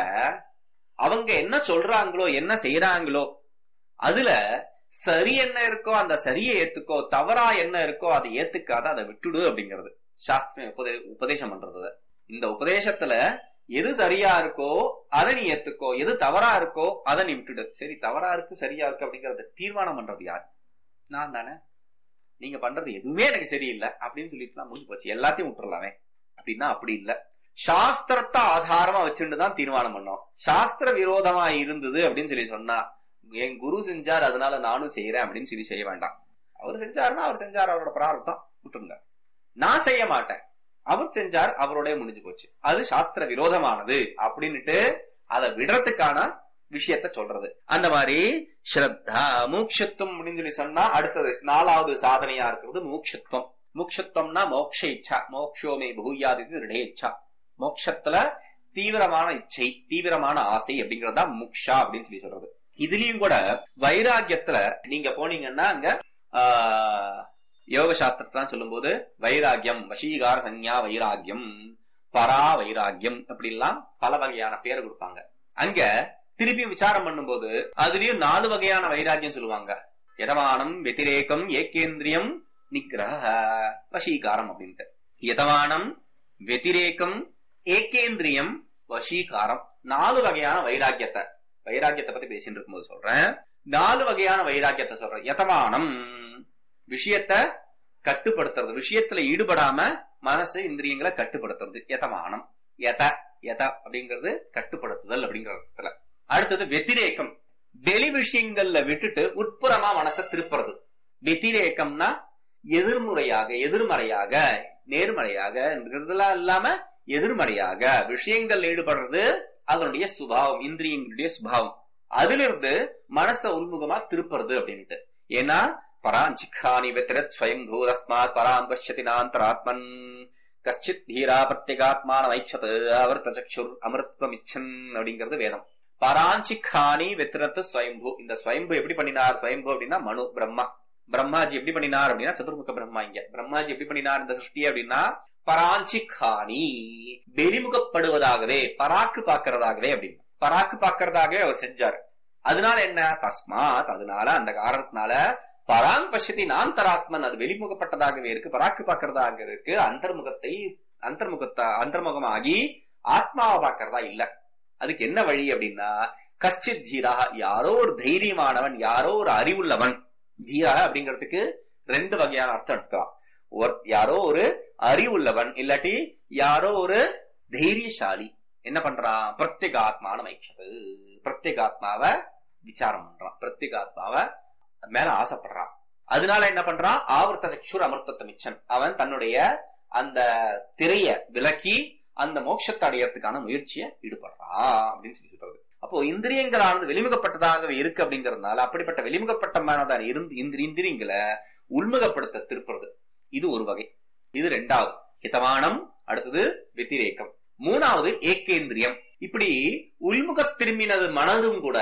அவங்க என்ன சொல்றாங்களோ என்ன செய்யறாங்களோ அதுல சரி என்ன இருக்கோ அந்த சரியை ஏத்துக்கோ, தவறா என்ன இருக்கோ அதை ஏத்துக்காத, அதை விட்டுடு அப்படிங்கிறது சாஸ்திரம் உபதேசம் பண்றது. இந்த உபதேசத்துல எது சரியா இருக்கோ அதை நீ ஏத்துக்கோ, எது தவறா இருக்கோ அதை நீ விட்டுடு. சரி தவறா இருக்கு சரியா இருக்கு அப்படிங்கறத தீர்மானம் பண்றது யாரு? நான் தானே. நீங்க பண்றது எதுவுமே எனக்கு சரியில்லை அப்படின்னு சொல்லிட்டு முடிஞ்சு போச்சு, எல்லாத்தையும் விட்டுறலாமே அப்படின்னா அப்படி இல்ல. சாஸ்திரத்தை ஆதாரமா வச்சுட்டுதான் தீர்மானம் பண்ணோம். சாஸ்திர விரோதமா இருந்தது அப்படின்னு சொல்லி சொன்னா, என் குரு செஞ்சார் அதனால நானும் செய்யறேன் அப்படின்னு சொல்லி செய்ய வேண்டாம். அவர் செஞ்சாருன்னா அவர் செஞ்சார், அவரோட பிரார்த்தம், விட்டுருங்க. நான் செய்ய மாட்டேன், அவர் செஞ்சார், அவரோட முடிஞ்சு போச்சு, அது சாஸ்திர விரோதமானது அப்படின்னுட்டு அதை விடுறதுக்கான விஷயத்த சொல்றது. அந்த மாதிரி ஸ்ரத்தா மூக்ஷத்துவம் அப்படின்னு சொல்லி சொன்னா அடுத்தது 4வது சாதனையா இருக்கிறது மூக்ஷத்துவம். மூக்ஷத்துவம்னா மோக்ஷ இச்சா, மோக்ஷோமே பூயாதி திருடே இச்சா, மோக்ஷத்துல தீவிரமான இச்சை, தீவிரமான ஆசை அப்படிங்கறதா முக்ஷா அப்படின்னு சொல்லி சொல்றது. இதுலயும் கூட வைராகியத்துல நீங்க போனீங்கன்னா அங்க யோக சாஸ்திரத்தான் சொல்லும் போது வைராகியம், வசீகார சஞ்ஞா வைராகியம், பரா வைராகியம் அப்படி எல்லாம் பல வகையான பேரை கொடுப்பாங்க. அங்க திருப்பி விசாரம் பண்ணும் போது அதுலயும் 4 வகையான வைராகியம் சொல்லுவாங்க. யதமானம், வெதிரேகம், ஏகேந்திரியம், நிகிரஹ, வசீகாரம் அப்படின்ட்டு. யதமானம், வெதிரேகம், ஏகேந்திரியம், வசீகாரம், 4 வகையான வைராகியத்தை பத்தி பேசிட்டு இருக்கும்போது சொல்றேன். 4 வகையான வைராகியத்தை சொல்றேன். யதமானம் விஷயத்தை கட்டுப்படுத்துறது, விஷயத்துல ஈடுபடாம மனசு இந்திரியங்களை கட்டுப்படுத்துறது யதமானம். யத அப்படிங்கிறது கட்டுப்படுத்துதல் அப்படிங்கிற அர்த்தத்துல. அடுத்தது வெதிரேகம், வெளி விஷயங்கள்ல விட்டுட்டு உட்புறமா மனசை திருப்புறது. வெதிரேகம்னா எதிர்மறையாக நேர்மறையாக இல்லாம எதிர்மறையாக விஷயங்கள் ஈடுபடுறது, அதனுடைய சுபாவம், இந்திரியங்களுடைய சுபாவம். அதுல இருந்து மனச உள்முகமா திருப்புறது அப்படின்ட்டு. ஏன்னா பராஞ்சிக்கானி வெத்திரத் ஸ்வயம்பூ தஸ்மாத் பராம் பஷ்யதி நாந்தராத்மன் கச்சித் தீரா பிரத்யேகாத்மான வைக்ஷத் அவர்த்த சக்ஷுர் அமிர்தம் இச்சன் அப்படிங்கிறது வேதம். பராஞ்சிக்கானி வெத்திரத் ஸ்வயம்பூ, இந்த ஸ்வயம்பு எப்படி பண்ணினார்? ஸ்வயம்பு அப்படின்னா மனு பிரம்மா, பிரம்மாஜி எப்படி பண்ணினார் அப்படின்னா சதுர்முக பிரம்மா. இங்க பிரம்மாஜி எப்படி பண்ணினார் இந்த சிருஷ்டி அப்படின்னா பராஞ்சிக்கானி, வெளிமுகப்படுவதாகவே, பராக்கு பாக்கிறதாகவே அப்படின்னு பராக்கு பாக்கிறதாகவே அவர் செஞ்சார். அதனால என்ன? தஸ்மாத், அதனால அந்த காரணத்தினால பராங் பஷ்யதி நாந்தராத்மன், அது வெளிமுகப்பட்டதாகவே இருக்கு, பராக்கு பாக்கிறதாக இருக்கு. அந்தர்முகமாகி ஆத்மாவை பாக்கிறதா இல்ல. அதுக்கு என்ன வழி அப்படின்னா கஷ்டித் தீரா, யாரோ ஒரு தைரியமானவன், யாரோ ஒரு அறிவுள்ளவன். தீரா அப்படிங்கிறதுக்கு 2 வகையான அர்த்தம் எடுத்துக்கலாம். யாரோ ஒரு அறிவுள்ளவன், இல்லாட்டி யாரோ ஒரு தைரியசாலி என்ன பண்றான்? பிரத்யேகாத்மான வைக்ஷது, பிரத்யேகாத்மாவை விசாரம் பண்றான், பிரத்யேகாத்மாவை மேல ஆசைப்படுறான். அதனால என்ன பண்றான்? ஆவர்த்த சக்ஷுர் அமிர்தத்தை மிச்சன், அவன் தன்னுடைய அந்த திரைய விலக்கி அந்த மோட்சத்தை அடையறதுக்கான முயற்சியை ஈடுபடுறான் அப்படின்னு சொல்லி சொல்றது. அப்போ இந்திரியங்களானது வெளிமுகப்பட்டதாகவே இருக்கு அப்படிங்கறதுனால அப்படிப்பட்ட வெளிமுகப்பட்டமானதான் இந்திரியங்களை உள்முகப்படுத்த திருப்புறது. இது ஒரு வகை. இது 2வது ஹிதமானம். அடுத்தது வெதிரேகம். 3வது ஏகேந்திரியம். இப்படி உள்முக திரும்பினது மனதும் கூட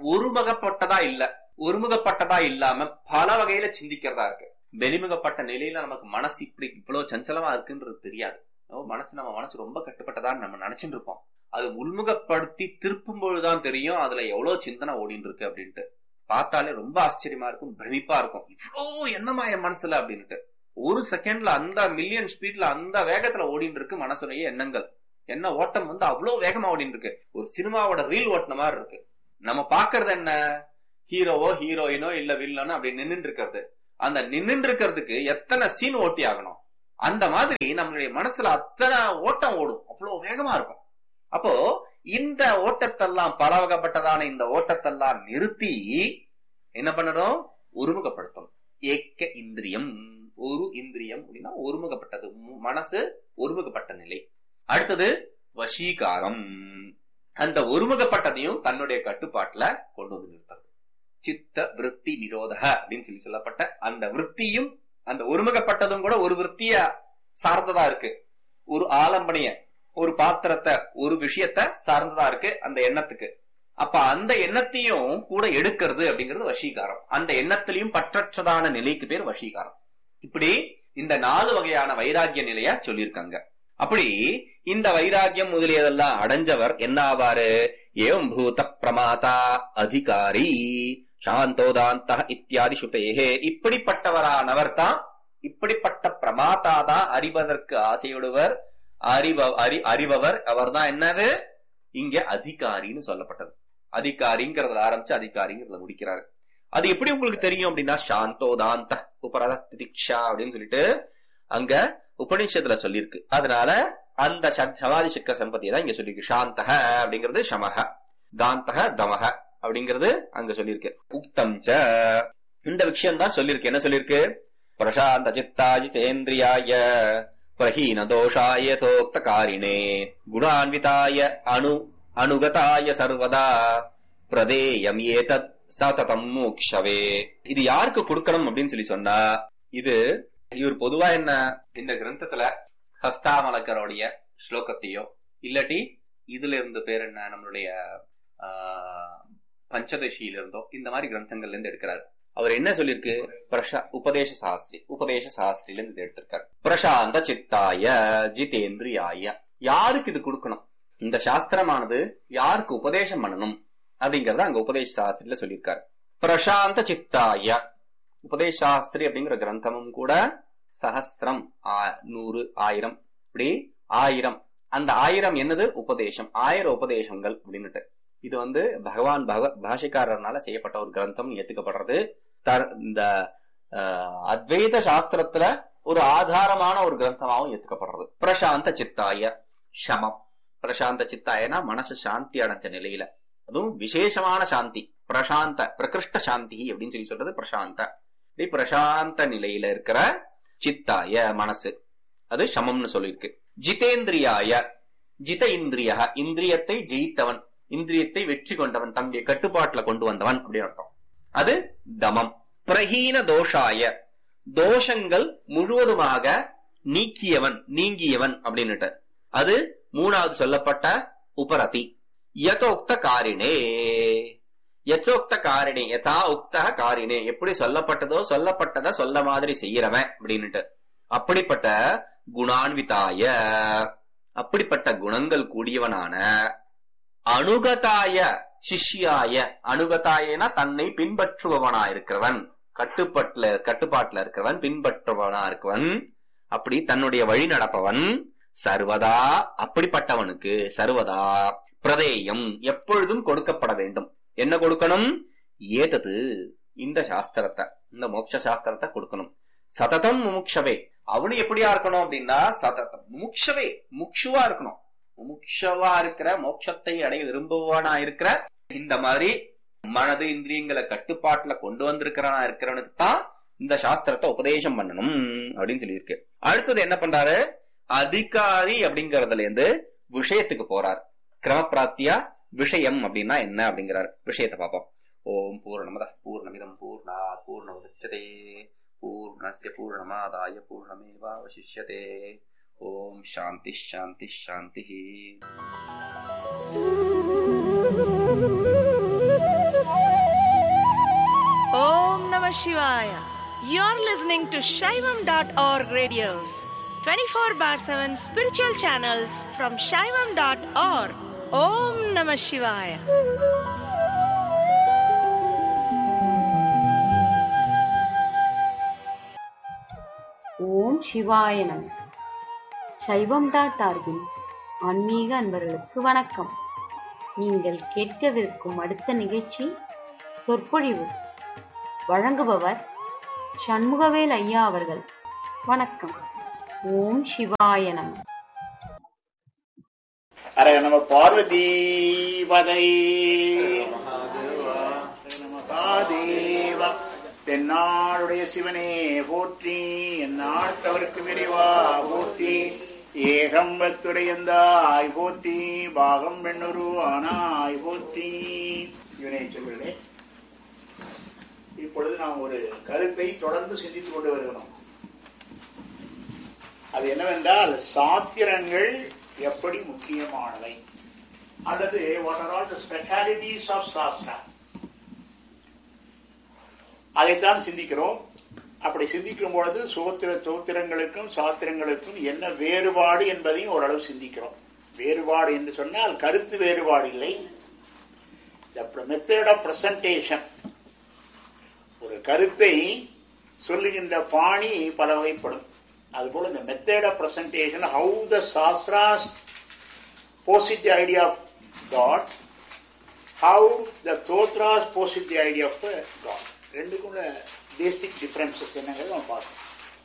ஒருமுகப்பட்டதா இல்லாம பல வகையில சிந்திக்கிறதா இருக்கு. வெளிமுகப்பட்ட நிலையில நமக்கு மனசு இப்படி இவ்வளவு சஞ்சலமா இருக்குன்றது தெரியாது. நம்ம மனசு ரொம்ப கட்டுப்பட்டதான்னு நம்ம நினைச்சுட்டு இருப்போம். அது உள்முகப்படுத்தி திருப்பும் பொழுதுதான் தெரியும் அதுல எவ்வளவு சிந்தனை ஓடிட்டு இருக்கு அப்படின்ட்டு. பார்த்தாலே ரொம்ப ஆச்சரியமா இருக்கும், பிரமிப்பா இருக்கும். இவ்வளோ என்னமா என் மனசுல அப்படின்ட்டு. ஒரு செகண்ட்ல அந்த மில்லியன் ஸ்பீட்ல அந்த வேகத்துல ஓடிட்டு இருக்கு மனசுடைய எண்ணங்கள். என்ன ஓட்டம் அவ்வளவு வேகமா ஓடிட்டு இருக்கு. ஒரு சினிமாவோட ரீல் ஓட்டின மாதிரி இருக்கு. நம்ம பாக்குறது என்ன, ஹீரோவோ ஹீரோயினோ இல்ல வில்லனோ அப்படி நின்று இருக்கிறது. அந்த நின்று இருக்கிறதுக்கு எத்தனை சீன் ஓட்டி ஆகணும். அந்த மாதிரி நம்மளுடைய மனசுல அத்தனை ஓட்டம் ஓடும், அவ்வளவு வேகமா இருக்கும். அப்போ இந்த ஓட்டத்தெல்லாம் பல வகைப்பட்டதான இந்த ஓட்டத்தெல்லாம் நிறுத்தி என்ன பண்ணணும், ஒருமுகப்படுத்தணும். ஏக்க இந்திரியம், ஒரு இந்திரியம் அப்படின்னா ஒருமுகப்பட்டது, மனசு ஒருமுகப்பட்ட நிலை. அடுத்தது வசீகாரம், அந்த ஒருமுகப்பட்டதையும் தன்னுடைய கட்டுப்பாட்டுல கொண்டு வந்து நிறுத்துறது. சித்த விருத்தி நிரோத அப்படின்னு சொல்லப்பட்ட அந்த விருத்தியும் அந்த ஒருமுகப்பட்டதும் கூட ஒரு விருத்திய சார்ந்ததா இருக்கு. ஒரு ஆலம்பனைய, ஒரு பாத்திரத்தை, ஒரு விஷயத்த சார்ந்ததா இருக்கு அந்த எண்ணத்துக்கு. அப்ப அந்த எண்ணத்தையும் கூட எடுக்கிறது அப்படிங்கிறது வசீகாரம். அந்த எண்ணத்திலையும் பற்றற்றதான நிலைக்கு பேர் வசீகாரம். இப்படி இந்த 4 வகையான வைராகிய நிலைய சொல்லியிருக்காங்க. அப்படி இந்த வைராகியம் முதலியதெல்லாம் அடைஞ்சவர் என்ன ஆவாரு, ஏவம் பூத பிரமாதா அதிகாரி சாந்தோதாந்த இத்தியாதி சுதேகே, இப்படிப்பட்டவரானவர் தான், இப்படிப்பட்ட பிரமாதா தான், அறிவதற்கு ஆசையுடையவர், அறிபவர் அவர் தான். என்னது இங்க அதிகாரின்னு சொல்லப்பட்டது. அதிகாரிங்கிறதுல ஆரம்பிச்சு அதிகாரிங்கிறதுல முடிக்கிறாரு. அது எப்படி உங்களுக்கு தெரியும் அப்படின்னா, சாந்தோதாந்த உபரதிக்ஷா அப்படின்னு சொல்லிட்டு அங்க உபநிஷத்துல சொல்லியிருக்கு. அதனால அந்த சமாதி சக்க சம்பத்தியை தான் இங்க சொல்லியிருக்கு. சாந்தக அப்படிங்கிறது சமக, தாந்தக தமக அப்படிங்கிறது அங்க சொல்லியிருக்கு. உக்தம் ச, இந்த விஷயம் தான் சொல்லியிருக்கு. என்ன சொல்லியிருக்கு, பிரசாந்த சித்தாஜிதேந்திரியாய பிரஹீன தோஷாய சோக்த காரிணே குணான்விதாய அனுகதாய சர்வதா பிரதேயம் ஏதத் சததம் மோக்ஷவே. இது யாருக்கு கொடுக்கணும் அப்படின்னு சொல்லி சொன்னா, இது இவர் பொதுவா என்ன இந்த கிரந்தத்துல ஹஸ்தாமலக்கருடைய ஸ்லோகத்தையோ இல்லாட்டி இதுல இருந்து பேர் என்ன நம்மளுடைய பஞ்சதசியில இருந்தோ இந்த மாதிரி கிரந்தங்கள்ல இருந்து எடுக்கிறாரு. அவர் என்ன சொல்லிருக்கு, உபதேச சாஸ்திரியில இருந்து எடுத்திருக்காரு. பிரசாந்த சித்தாய ஜிதேந்திரியாய, யாருக்கு இது கொடுக்கணும், இந்த சாஸ்திரமானது யாருக்கு உபதேசம் பண்ணணும் அப்படிங்கறத அங்க உபதேச சாஸ்திரியில சொல்லியிருக்காரு. பிரசாந்த சித்தாய, உபதேச சாஸ்திரி அப்படிங்கிற கிரந்தமும் கூட சஹஸ்திரம் 100 1000 இப்படி 1000, அந்த 1000 என்னது உபதேசம், 1000 உபதேசங்கள் அப்படின்னுட்டு. இது பகவான் பாஷைக்காரர்னால செய்யப்பட்ட ஒரு கிரந்தம் ஏத்துக்கப்படுறது. இந்த அத்வைத சாஸ்திரத்துல ஒரு ஆதாரமான ஒரு கிரந்தமாகவும் ஏத்துக்கப்படுறது. பிரசாந்த சித்தாய சமம், பிரசாந்த சித்தாயனா மனசு சாந்தி அடைஞ்ச நிலையில, அதுவும் விசேஷமான சாந்தி, பிரசாந்த பிரகிருஷ்ட சாந்தி அப்படின்னு சொல்லி சொல்றது பிரசாந்த. பிரசாந்த நிலையில இருக்கிற சித்தாய மனசு, அது சமம்னு சொல்லியிருக்கு. ஜிதேந்திரியாய, ஜித இந்திரிய, இந்திரியத்தை ஜெயித்தவன், இந்திரியத்தை வெற்றி கொண்டவன், தன்னுடைய கட்டுப்பாட்டுல கொண்டு வந்தவன் அப்படின்னு அர்த்தம். அது தமம். பிரஹீன தோஷாய, தோஷங்கள் முழுவதுமாக நீக்கியவன், நீங்கியவன் அப்படின்னுட்டு, அது 3வது சொல்லப்பட்ட உபரதி. யதோக்த காரிணே, யதோக்த காரிணே, யதா உக்த காரிணே, எப்படி சொல்லப்பட்டதோ சொல்லப்பட்டத சொல்ல மாதிரி செய்யறவன் அப்படின்னுட்டு. அப்படிப்பட்ட குணான்விதாய, அப்படிப்பட்ட குணங்கள் கூடியவனான அனுகதாய சிஷ்யாய, அனுகதாயனா தன்னை பின்பற்றுபவனா இருக்கிறவன், கட்டுப்பாட்டுல இருக்கிறவன், பின்பற்றுபவனா இருக்கவன், அப்படி தன்னுடைய வழி நடப்பவன், சர்வதா அப்படிப்பட்டவனுக்கு சர்வதா பிரதேயம் எப்பொழுதும் கொடுக்கப்பட வேண்டும். என்ன கொடுக்கணும், ஏதது இந்த சாஸ்திரத்தை, இந்த மோட்ச சாஸ்திரத்தை கொடுக்கணும். சததம் முமுக்ஷவே, அவனு எப்படியா இருக்கணும் அப்படின்னா சததம் முமுக்ஷவே, முக்ஷுவா இருக்கணும். முமுக்ஷவா இருக்கிற, மோட்சத்தை அடைய விரும்புவானா இருக்கிற, இந்த மாதிரி மனது இந்திரியங்களை கட்டுப்பாட்டுல கொண்டு இருக்கிறவனுக்கு தான் இந்த சாஸ்திரத்தை உபதேசம் பண்ணணும் அப்படின்னு சொல்லியிருக்கு. அடுத்தது என்ன பண்றாரு, அதிகாரி அப்படிங்கறதுல இருந்து விஷயத்துக்கு போறார். கிரமப்பிராப்தியா விஷயம் அப்படின்னா என்ன அப்படிங்கிறார். விஷயத்தை பார்ப்போம். ஓம் பூர்ணமத பூர்ணமிதம் பூர்ணாத் பூர்ணமுதச்யதே பூர்ணஸ்ய பூர்ணமாதாய பூர்ணமேவாவசிஷ்யதே. ஓம் சாந்தி சாந்தி சாந்தி. Om Namah Shivaya. You're listening to Shaivam.org radios, 24/7 spiritual channels from Shaivam.org. Om Namah Shivaya. சிவாய நம. சைவம்.org-இன் ஆன்மீக அன்பர்களுக்கு வணக்கம். நீங்கள் கேட்கவிருக்கும் அடுத்த நிகழ்ச்சி சொற்பொழிவு. வழங்குபவர் சண்முகவேல் ஐயா அவர்கள். வணக்கம். ஓம் சிவாய நம. அரே நம பார்வதி பதை மகாதேவா. தென்னாளுடைய சிவனே போற்றி, எந்நாட்டவருக்கு விரைவா போற்றி, ஏகம்பத்துடையந்தாய் போற்றி, பாகம் பெண்ணுரு ஆனாய் போற்றி. சிவனே சொல்கிறே, இப்பொழுது நாம் ஒரு கருத்தை தொடர்ந்து சிந்தித்துக் கொண்டு வருகிறோம். அது என்னவென்றால், சாத்திரங்கள் எப்படி முக்கியமானவை, அல்லது what are all the specialities of Shastra, அதைத்தான் சிந்திக்கிறோம். அப்படி சிந்திக்கும் பொழுது சோத்திரங்களுக்கும் சாத்திரங்களுக்கும் என்ன வேறுபாடு என்பதையும் ஓரளவு சிந்திக்கிறோம். வேறுபாடு என்று சொன்னால் கருத்து வேறுபாடு இல்லை, the method of presentation. ஒரு கருத்தை சொல்லுகின்ற பாணி பல வகைப்படும். அதுபோல இந்த method of presentation, how the shastras போசிட் the idea of God, how the தோத்ராஸ் போசிட் the idea of God, ரெண்டுக்கும் பேசிக் டிஃபரன்சஸ் என்னங்கிறது நம்ம பார்க்கணும்.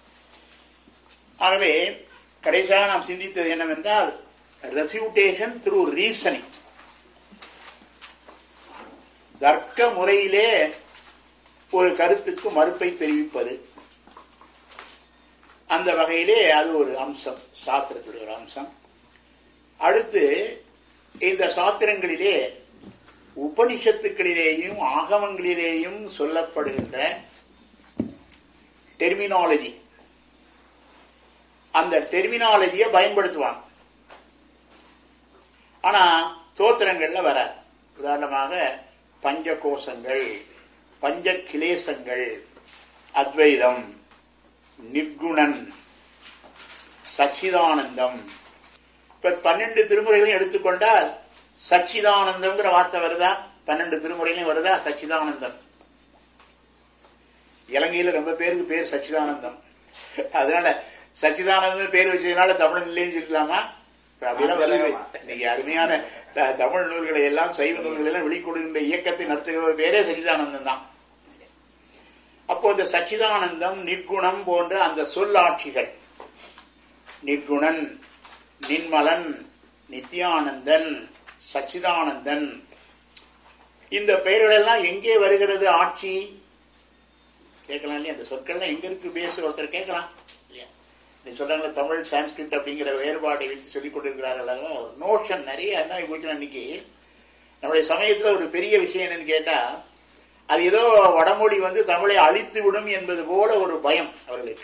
ஆகவே கடைசியாக நாம் சிந்தித்தது என்னவென்றால், ரெஃப்யூட்டேஷன் த்ரூ ரீசனிங், தர்க்க முறையிலே ஒரு கருத்துக்கு மறுப்பை தெரிவிப்பது. அந்த வகையிலே அது ஒரு அம்சம், சாஸ்திரத்துடைய ஒரு அம்சம். அடுத்து இந்த சாஸ்திரங்களிலே உபனிஷத்துக்களிலேயும் ஆகமங்களிலேயும் சொல்லப்படுகின்ற டெர்மினாலஜி, அந்த டெர்மினாலஜியை பயன்படுத்துவாங்க. ஆனா தோத்திரங்கள்ல வர, உதாரணமாக பஞ்ச கோஷங்கள், பஞ்ச கிளேசங்கள், அத்வைதம், நிர்குணன், சச்சிதானந்தம். இப்ப 12 திருமுறைகளையும் எடுத்துக்கொண்டால் சச்சிதானந்தம்ங்கிற வார்த்தை வருதா? 12 திருமுறைகளையும் வருதா சச்சிதானந்தம்? இலங்கையில ரொம்ப பேருக்கு பேர் சச்சிதானந்தம். அதனால சச்சிதானந்தம் பேர் வச்சதுனால தமிழ் இல்லைன்னு சொல்லலாமா? இன்னைக்கு அருமையான தமிழ் நூல்களை எல்லாம், சைவ நூல்களை எல்லாம் வெளிக்கொடுக்கின்ற இயக்கத்தை நடத்துகிற பேரே சச்சிதானந்தம் தான். அப்போ இந்த சச்சிதானந்தம், நிர்குணம் போன்ற அந்த சொல்லாட்சிகள், நிர்குணன், நின்மலன், நித்யானந்தன், சச்சிதானந்தன், இந்த பெயர்கள் எல்லாம் எங்கே வருகிறது ஆட்சி? கேட்கலாம் இல்லையா? அந்த சொற்கள்லாம் எங்க இருக்கு பேச ஒருத்தர் கேட்கலாம் இல்லையா? நீ சொல்றாங்க தமிழ் சான்ஸ்கிரிட் அப்படிங்கிற வேறுபாட்டை வைத்து சொல்லிக் கொண்டிருக்கிறார்கள். ஒரு நோஷன் நிறைய என்ன போச்சு. அன்னைக்கு நம்முடைய சமயத்துல ஒரு பெரிய விஷயம் என்னன்னு கேட்டா, அது ஏதோ வடமொழி தமிழை அழித்து விடும் என்பது போல ஒரு பயம் அவர்களுக்கு.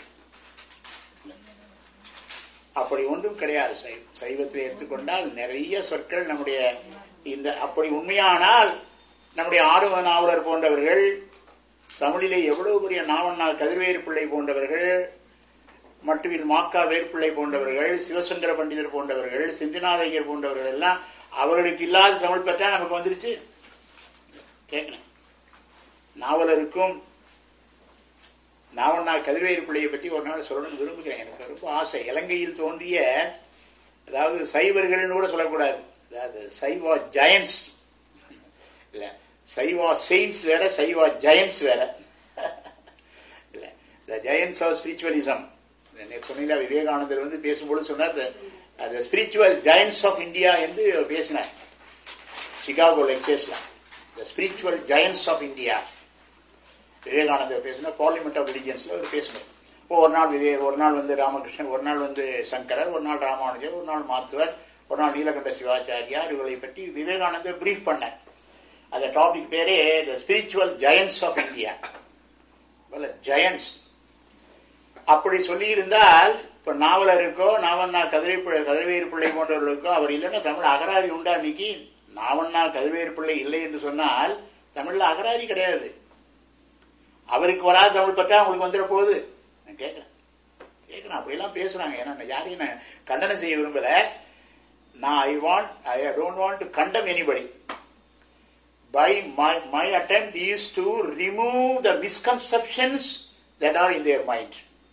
அப்படி ஒன்றும் கிடையாது. சைவத்தில் எடுத்துக்கொண்டால் நிறைய சொற்கள் நம்முடைய இந்த, அப்படி உண்மையானால் நம்முடைய ஆறுவ நாவலர் போன்றவர்கள், தமிழிலே எவ்வளவு பெரிய நாவண்ணார் கதிர்வேறு பிள்ளை போன்றவர்கள், மட்டுவில் மாக்கா வேர்பிள்ளை போன்றவர்கள், சிவசங்கர பண்டிதர் போன்றவர்கள், சிந்திநாதையர் போன்றவர்கள் எல்லாம் அவர்களுக்கு இல்லாத தமிழ் பெற்றா நமக்கு வந்துருச்சு. கேட்கணும். நாவலருக்கும் நாவண்ணார் கதிர்வேறு பிள்ளையை பற்றி ஒரு நாள் சொல்லணும்னு விரும்புகிறேன். எனக்கு ரொம்ப ஆசை. இலங்கையில் தோன்றிய, அதாவது சைவர்கள் கூட சொல்லக்கூடாது, அதாவது சைவா ஜயன்ஸ் இல்ல, சைவா செயின்ஸ் வேற, சைவா ஜயன்ஸ் வேற இல்ல. த ஜயன்ஸ் ஆஃப் ஸ்பிரிச்சுவலிசம் சொன்னீங்களா? விவேகானந்தர் பேசும்போது சொன்னார், த ஸ்பிரிச்சுவல் ஜயன்ஸ் ஆஃப் இந்தியா என்று பேசினார் Chicago லெக்சர்ஸ்ல. The spiritual giants of India விவேகானந்தர் பேசின பார்லிமெண்ட் ஆஃப் ரிலிஜியன்ஸ்ல அவர் பேசினார். ஒரு நாள் ஒரு நாள் ராமகிருஷ்ணன், ஒரு நாள் சங்கரர், ஒரு நாள் ராமானுஜர், ஒரு நாள் மாத்துவர், ஒரு நாள் நீலகண்ட சிவாச்சாரியார், இவர்களை பற்றி விவேகானந்தர் பிரீஃப் பண்ணார். அந்த டாபிக் பேரே த spiritual giants of India. Giants அப்படி சொல்லி இருந்தால், இப்ப நாவலருக்கோ நாவண்ணா கதிர்வேறு பிள்ளை போன்றவர்களுக்கோ அவர் இல்லைன்னா தமிழ் அகராதி உண்டா? இன்னைக்கு நாவண்ணா கதிர்வேறு பிள்ளை இல்லை என்று சொன்னால் தமிழ்ல அகராதி கிடையாது. அவருக்கு வராத தமிழ் பற்றா அவங்களுக்கு வந்துட போகுது. நான் கேட்கிறேன். அப்படியெல்லாம் பேசுறாங்க. ஏன்னா யாரையும் நான் கண்டனம் செய்ய விரும்பல. நான் I don't want to condemn anybody. By my attempt is to remove the misconceptions that are in their mind.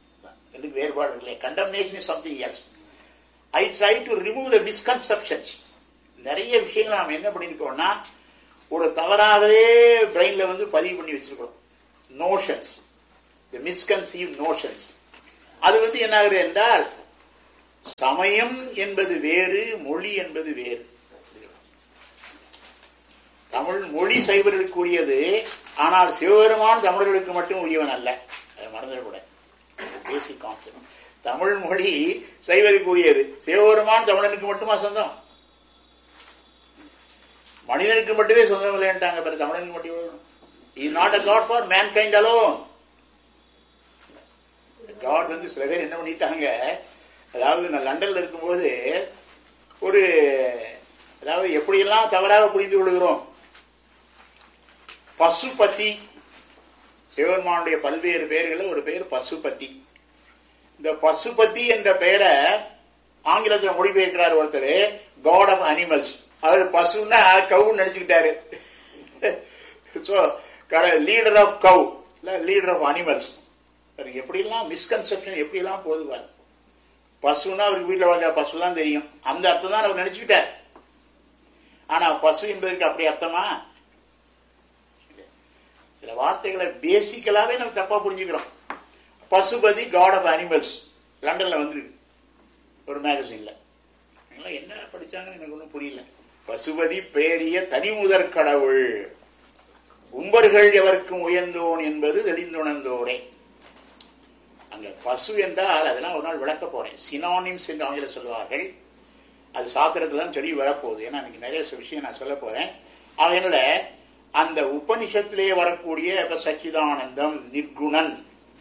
எனக்கு வேறுபாடு இல்லை. Condemnation is something else. I try to remove the misconceptions. நிறைய விஷயங்கள் நாம் என்ன பண்ணிருக்கோம்னா, ஒரு தவறாகவே பிரெயின்ல பதிவு பண்ணி வச்சிருக்கோம். நோஷன்ஸ், தி மிஸ்கன்சீவ் நோஷன்ஸ். அது என்ன ஆகுது என்றால், சமயம் என்பது வேறு, மொழி என்பது வேறு. தமிழ் மொழி சைவர்களுக்குரியது, ஆனால் சிவபெருமான் தமிழர்களுக்கு மட்டும் உரியவன் அல்ல. அதை மறந்துடக்கூட பேசிக் கான்செப்ட். தமிழ் மொழி சைவருக்குரியது, சிவபெருமான் தமிழனுக்கு மட்டுமா சொந்தம்? மனிதனுக்கு மட்டுமே சொந்தம் இல்லைன்ட்டாங்க. தமிழனுக்கு மட்டும் is not a God for mankind alone. God சில பேர் என்ன பண்ணிட்டாங்க, அதாவது நான் லண்டன்ல இருக்கும்போது அதாவது எப்படியெல்லாம் தவறாக புரிந்து கொள்கிறோம். பசுபதி, சிவபெருமானுடைய பல்வேறு பெயர்கள் ஒரு பெயர் பசுபதி. இந்த பசுபதி என்ற பெயரை ஆங்கிலத்தில் மொழிபெயர்க்கிறார் ஒருத்தர், God of animals. Our பசுன்னா gown நினைச்சுக்கிட்டாரு. Leader of gov, leader of animals. எப்படிலாம் மிஸ்கன்செப்ஷன் எப்படிலாம் போதுவார். பசுன்னா அவருக்கு வீட்டில் வளர்க்க பசு தான் தெரியும், அந்த அர்த்தம் தான் அவர் நினைச்சுக்கிட்டார். ஆனா பசு என்பதற்கு அப்படி அர்த்தமா? சில வார்த்தைகளை பேசிக்கலாவே நம்ம தப்பா புரிஞ்சுக்கிறோம். பசுபதி, காட் ஆஃப் அனிமல்ஸ், லண்டன்ல வந்துருக்கு ஒரு மேகசின்ல. என்ன படிச்சாங்கன்னு எனக்கு ஒன்றும் புரியல. பசுபதி பேரிய தனிமுதற் கடவுள், உம்பர்கள் எவருக்கும் உயர்ந்தோன் என்பது தெளிந்துணர்ந்தோரே. அங்க பசு என்றால் அதெல்லாம் ஒரு நாள் விளக்க போறேன். சினானிம்ஸ் என்று ஆங்கிலம் சொல்வார்கள். அது சாத்திரத்துல தான் செடி வரப்போகுது. ஏன்னா எனக்கு நிறைய விஷயம் நான் சொல்ல போறேன். அதனால அந்த உபனிஷத்திலே வரக்கூடிய சச்சிதானந்தம், நிர்குணன்,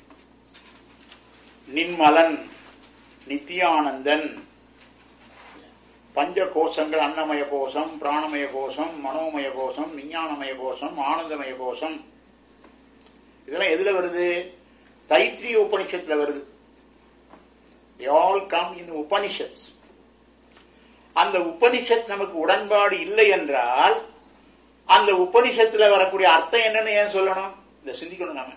நின்மலன், நித்தியானந்தன், பஞ்ச கோஷங்கள், அன்னமய கோஷம், பிராணமய கோஷம், மனோமய கோஷம், விஞ்ஞானமய கோஷம், ஆனந்தமய கோஷம், இதெல்லாம் எதுல வருது? தைத்திரிய உபனிஷத்துல வருது. They all come in Upanishads. அந்த உபனிஷத் நமக்கு உடன்பாடு இல்லை என்றால் அந்த உபனிஷத்துல வரக்கூடிய அர்த்தம் என்னன்னு ஏன் சொல்லணும்? இதை சிந்திக்கணும். நாம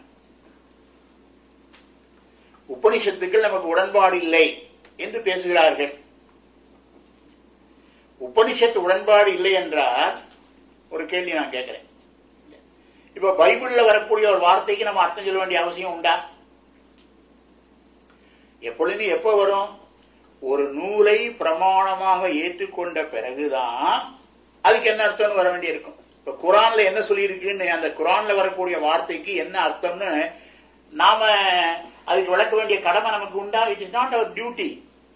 உபனிஷத்துக்கள் நமக்கு உடன்பாடு இல்லை என்று பேசுகிறார்கள். உபனிஷத்து உடன்பாடு இல்லை என்றால் ஒரு கேள்வி நான் கேட்கிறேன். இப்ப பைபிள்ல வரக்கூடிய ஒரு வார்த்தைக்கு நம்ம அர்த்தம் சொல்ல வேண்டிய அவசியம் உண்டா? எப்பொழுதுமே எப்ப வரும்? ஒரு நூலை பிரமாணமாக ஏற்றுக்கொண்ட பிறகுதான் அதுக்கு என்ன அர்த்தம்னு வர வேண்டி இருக்கும். இப்ப குரான்ல என்ன சொல்லி இருக்குன்னு, அந்த குரான்ல வரக்கூடிய வார்த்தைக்கு என்ன அர்த்தம்னு நாம அதுக்கு விளக்க வேண்டிய கடமை நமக்கு உண்டா? It is not our duty.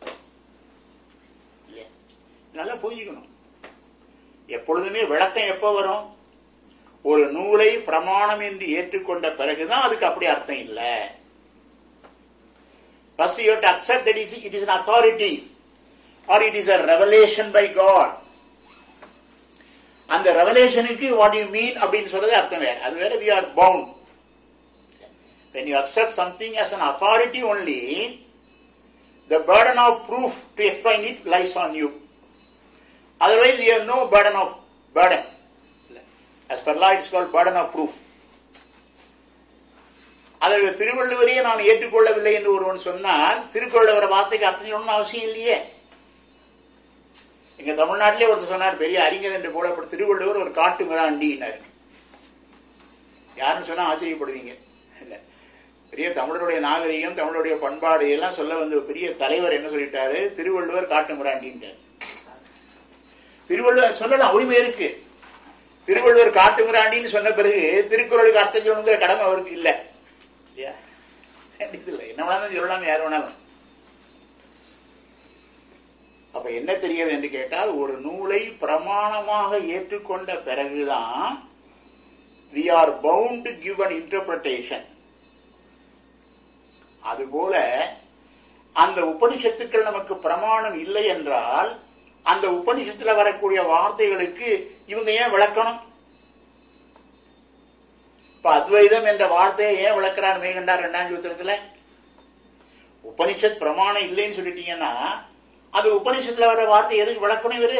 நல்லா புரிஞ்சுக்கணும். எப்பொழுதுமே விளக்கம் எப்ப வரும்? ஒரு நூலை பிரமாணம் என்று ஏற்றுக்கொண்ட பிறகுதான் அதுக்கு அப்படி அர்த்தம் இல்லை. First you have to accept that it is an authority or it is a revelation by God. அந்த ரெவலேஷனுக்கு what you mean அப்படின்னு சொல்றது அர்த்தம் வேற. அது வேற. we are bound. When you accept something as an authority only, the burden of proof to explain it lies on you. Otherwise we have no burden. As per law it is called burden of proof. அதை திருவள்ளுவரையே நான் ஏற்றுக்கொள்ளவில்லை என்று ஒருவன் சொன்னால் திருக்குறள் வார்த்தைக்கு அர்த்தம் சொல்லணும்னு அவசியம் இல்லையே. எங்க தமிழ்நாட்டிலே ஒருத்தர் சொன்னார், பெரிய அறிஞர் என்று போலப்பட்ட திருவள்ளுவர் ஒரு காட்டு மிராண்டினார். யாருன்னு சொன்னா ஆச்சரியப்படுவீங்க. இல்ல, பெரிய தமிழருடைய நாகரிகம், தமிழருடைய பண்பாடு எல்லாம் சொல்ல வந்த பெரிய தலைவர் என்ன சொல்லிட்டாரு? திருவள்ளுவர் காட்டு மிராண்டின்றார். திருவள்ளுவர் சொல்லலாம், உரிமை இருக்கு. திருவள்ளுவர் காட்டு மிராண்டின்னு சொன்ன பிறகு திருக்குறளுக்கு அர்த்தம் சொல்லணுங்கிற கடமை அவருக்கு இல்லை. என்ன வேணாலும் சொல்லலாம், யார் வேணாலும். அப்ப என்ன தெரிகிறது என்று கேட்டால், ஒரு நூலை பிரமாணமாக ஏற்றுக்கொண்ட பிறகுதான் we are bound to give an interpretation. அதுபோல அந்த உபனிஷத்துக்கள் நமக்கு பிரமாணம் இல்லை என்றால் அந்த உபனிஷத்துல வரக்கூடிய வார்த்தைகளுக்கு இவங்க ஏன் விளக்கணும்? இப்ப அத்வைதம் என்ற வார்த்தையை ஏன் விளக்கிறார் மேகண்டார் 2ஆம் சூத்திரத்துல? உபனிஷத் பிரமாணம் இல்லைன்னு சொல்லிட்டீங்கன்னா அது உபனிஷத்துல வர வார்த்தை எதுக்கு விளக்கணும் இவரு?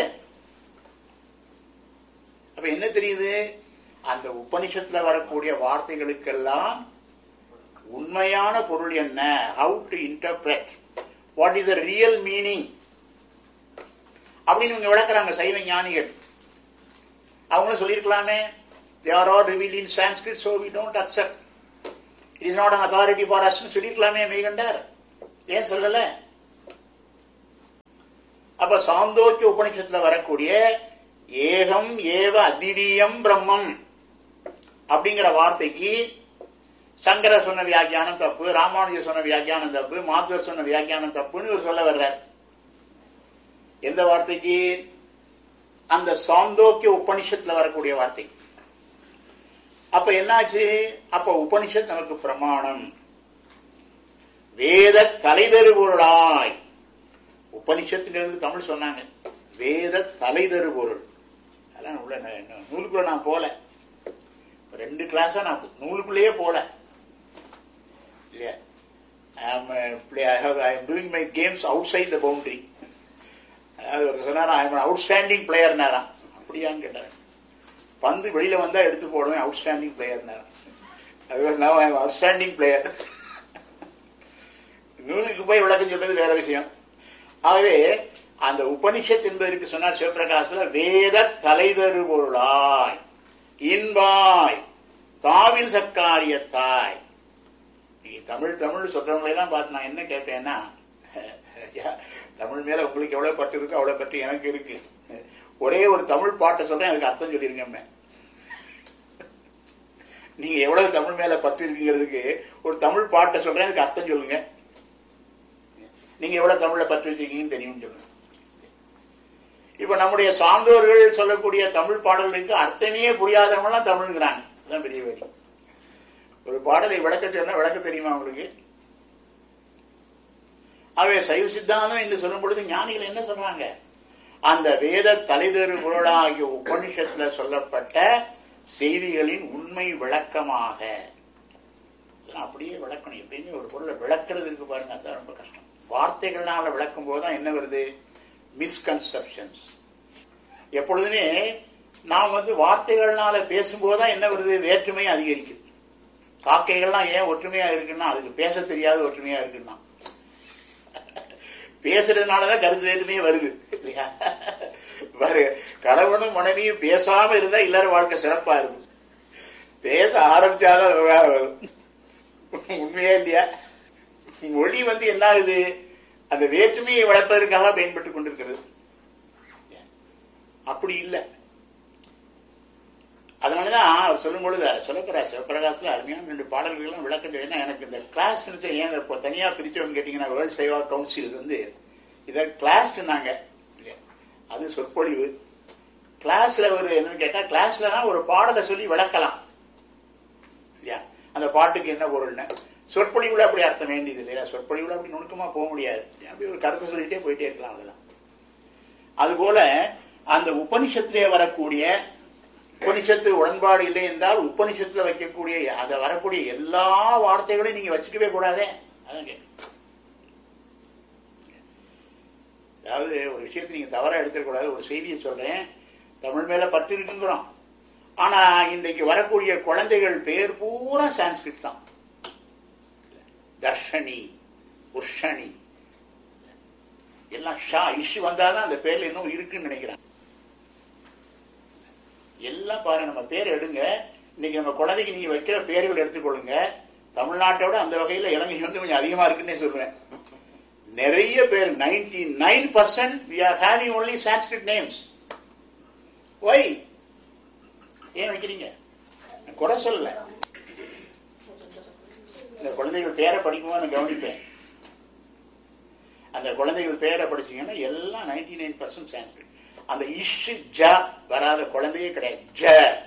அப்ப என்ன தெரியுது? அந்த உபனிஷத்துல வரக்கூடிய வார்த்தைகளுக்கெல்லாம் உண்மையான பொருள் என்ன, how to interpret, what is the real meaning அப்படின்னு இவங்க விளக்குறாங்க சைவ ஞானிகள். அவங்களும் சொல்லியிருக்கலாமே, they are all revealed in Sanskrit, so we don't accept, it is not an authority for us சொல்லியிருக்கலாமே Meykandar. ஏன் சொல்லல? அப்ப சாந்தோக்கிய உபனிஷத்துல வரக்கூடிய ஏகம் ஏவ அத்விதீயம் பிரம்மம் அப்படிங்கிற வார்த்தைக்கு சங்கர சொன்ன வியாக்கியானம் தப்பு, ராமானுஜர் சொன்ன வியாக்கியானம் தப்பு, மாத்வர் சொன்ன வியாக்கியானம் தப்புன்னு இவர் சொல்ல வர்றார். எந்த வார்த்தைக்கு? அந்த சாந்தோக்கிய உபனிஷத்துல வரக்கூடிய வார்த்தை. அப்ப என்னாச்சு? அப்ப உபனிஷத் நமக்கு பிரமாணம். வேத தலைதரு பொருளாய், உபனிஷத்துங்கிறது தமிழ் சொன்னாங்க, வேத தலைதரு பொருள். அதெல்லாம் உள்ள நூலுக்குள்ள நான் போல, 2 கிளாஸா நான் நூலுக்குள்ளேயே போல இல்லையா. I am doing my games outside the boundary. அதாவது ஒரு சொன்னாரா, ஐ எம் அவுட்ஸ்டாண்டிங் பிளேயர் நேரம். அப்படியான்னு கேட்டார். பந்து வெளியில வந்தா எடுத்து போடுவேன், அவுட்ஸ்டாண்டிங் பிளேயர் நேரம். அது அவுட்ஸ்டாண்டிங் பிளேயர். நூலுக்கு போய் விளக்கம் சொல்றது வேற விஷயம். ஆகவே அந்த உபனிஷத் என்பதற்கு சொன்னார் சிவபிரகாசத்துல, வேத தலைதரு பொருளாய் இன்பாய் தாவில் சக்காரியத்தாய். தமிழ் தமிழ் சொல்றவங்களை எல்லாம் பார்த்து நான் என்ன கேட்பேன்னா, தமிழ் மேல உங்களுக்கு எவ்வளவு பற்று இருக்கு அவ்வளவு பற்று எனக்கு இருக்கு. ஒரே ஒரு தமிழ் பாட்டை சொல்றேன், அதுக்கு அர்த்தம் சொல்லிருங்க. நீங்க எவ்வளவு தமிழ் மேல பற்று இருக்குங்கிறதுக்கு ஒரு தமிழ் பாட்டை சொல்றேன், அதுக்கு அர்த்தம் சொல்லுங்க. நீங்க எவ்வளவு தமிழ்ல பற்று வச்சிருக்கீங்கன்னு தெரியும் சொல்லுங்க. இப்ப நம்முடைய சான்றோர்கள் சொல்லக்கூடிய தமிழ் பாடல்களுக்கு அர்த்தமே புரியாதவங்கலாம் தமிழ்ங்கிறாங்க. அதுதான் பெரிய வரி. ஒரு பாடலை விளக்க சொன்னா விளக்க தெரியுமா அவங்களுக்கு? ஆகவே சைவ சித்தாந்தம் என்று சொல்லும் பொழுது ஞானிகள் என்ன சொல்றாங்க? அந்த வேத தலைதரு பொருளாகிய உபனிஷத்துல சொல்லப்பட்ட செய்திகளின் உண்மை விளக்கமாக அப்படியே விளக்கணும். எப்பயுமே ஒரு பொருளை விளக்குறது இருக்கு பாருங்க, அதான் ரொம்ப கஷ்டம். வார்த்தைகள்னால விளக்கும் போதுதான் என்ன வருது? மிஸ்கன்செப்ஷன்ஸ். எப்பொழுதுமே நாம் வார்த்தைகள்னால பேசும்போதுதான் என்ன வருது? வேற்றுமை அதிகரிக்குது. காக்கைகள்லாம் ஏன் ஒற்றுமையா இருக்குன்னா, அதுக்கு பேச தெரியாத ஒற்றுமையா இருக்குன்னா, பேசுறதுனாலதான் கருத்து வேற்றுமையே வருது இல்லையா? கணவனும் மனைவியும் பேசாம இருந்தா இல்லற வாழ்க்கை சிறப்பா இருக்கும். பேச ஆரம்பிச்சாதான் வரும். உண்மையா இல்லையா? மொழி என்ன ஆகுது? அந்த வேற்றுமையை வளர்ப்பதற்காக பயன்பட்டுக் கொண்டிருக்கிறது. அப்படி இல்லை. அதனாலதான் அவர் சொல்லும் பொழுது சொல்லக்கிறார் சிவபிரகாசத்துல அருமையான 2 பாடல்கள் விளக்கம். ஏன்னா எனக்கு இந்த கிளாஸ் ஏன் தனியா பிரிச்சவங்க கேட்டீங்கன்னா, வேர்ல்ட் சைவா கவுன்சில் இத கிளாஸ் நாங்க, அது சொற்பொழிவு. கிளாஸ்ல ஒரு என்னன்னு கேட்டா, கிளாஸ்ல தான் ஒரு பாடலை சொல்லி விளக்கலாம் இல்லையா, அந்த பாட்டுக்கு என்ன பொருள்னு. சொற்பொழிவுல அப்படி அர்த்தம் வேண்டியது இல்லையா? சொற்பொழிவுல அப்படி நுணுக்கமா போக முடியாது. அப்படி ஒரு கருத்தை சொல்லிட்டே போயிட்டே இருக்கலாம், அவ்வளவுதான். அதுபோல அந்த உபனிஷத்திலே வரக்கூடிய, உபனிஷத்து உடன்பாடு இல்லை என்றால் உபனிஷத்துல வைக்கக்கூடிய அத வரக்கூடிய எல்லா வார்த்தைகளையும் நீங்க வச்சுக்கவே கூடாதே. அதான் கேட்க. அதாவது ஒரு விஷயத்தை நீங்க தவறா எடுத்துக்கூடாது. ஒரு செய்தியை சொல்றேன், தமிழ் மேல பற்று இருக்குங்கிறோம். ஆனா இன்றைக்கு வரக்கூடிய குழந்தைகள் பேர் பூரா சான்ஸ்கிரிட் தான். தர்ஷனி, உர்ஷனி எல்லாம் ஷா இஷு வந்தாதான் அந்த பேர்ல இன்னும் இருக்குன்னு நினைக்கிறாங்க. எல்லாம் பாருங்க, நம்ம பேர் எடுங்க. இன்னைக்கு நம்ம குழந்தைக்கு நீங்க வைக்கிற பேர்கள் எடுத்துக்கொள்ளுங்க. தமிழ்நாட்டோட அந்த வகையில இலங்கை கொஞ்சம் அதிகமா இருக்குன்னே சொல்றேன். நிறைய பேர் 99% we are having only Sanskrit names. Why? ஏன் வைக்கிறீங்க? குறை சொல்லல. இந்த குழந்தைகள் பேரை படிக்கும்போது நான் கவனிப்பேன். அந்த குழந்தைகள் பேரை படிச்சீங்கன்னா எல்லாம் 99% சான்ஸ்கிரிட். அந்த இஷ் ஜ வராத குழந்தையே கிடையாது. ஜ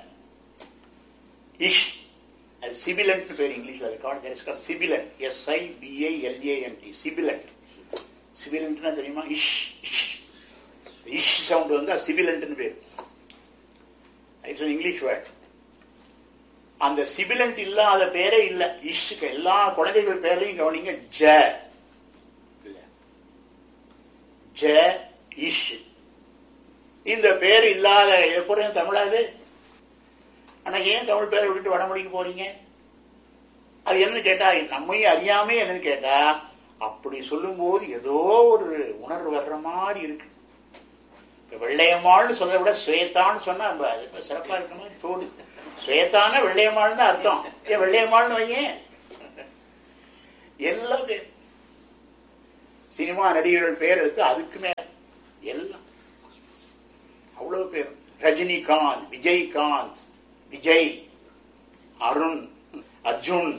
இஷ், அது சிபிலண்ட் பேர் இங்கிலீஷ்ல. அது சிபிலண்ட், SIBILANT, சிபிலண்ட். சிபிலண்ட்னா தெரியுமா? இஷ் இஷ் சவுண்ட் சிபிலண்ட் பேர். It's an English word. அந்த சிபிலண்ட் இல்லாத பேரே இல்ல. இஷ்க்கு எல்லா குழந்தைகள் பேர்லையும் கவனிங்க, ஜ ஜ இஷ். இந்த பேர் இல்லாத எப்போதும் தமிழாது. ஆனா ஏன் தமிழ் பேரை விட்டுட்டு வடமொழிக்கு போறீங்க? அது என்னன்னு கேட்டா, நம்மையும் அறியாமே என்னன்னு கேட்டா, அப்படி சொல்லும் போது ஏதோ ஒரு உணர்வு வர்ற மாதிரி இருக்கு. வெள்ளையம்மாள்னு சொல்றத விட ஸ்வேதான்னு சொன்னா சிறப்பா இருக்க மாதிரி தோணுது. ஸ்வேதான வெள்ளையம்மாள்னு அர்த்தம். ஏன் வெள்ளையம்மாள்னு வையேன். எல்லாம் பேர் சினிமா நடிகர்கள் பேர் எடுத்து அதுக்கு மேல எல்லாம் அவ்வளவு பேர். Rajinikanth, Vijayakanth, Vijay, Arun, Arjun.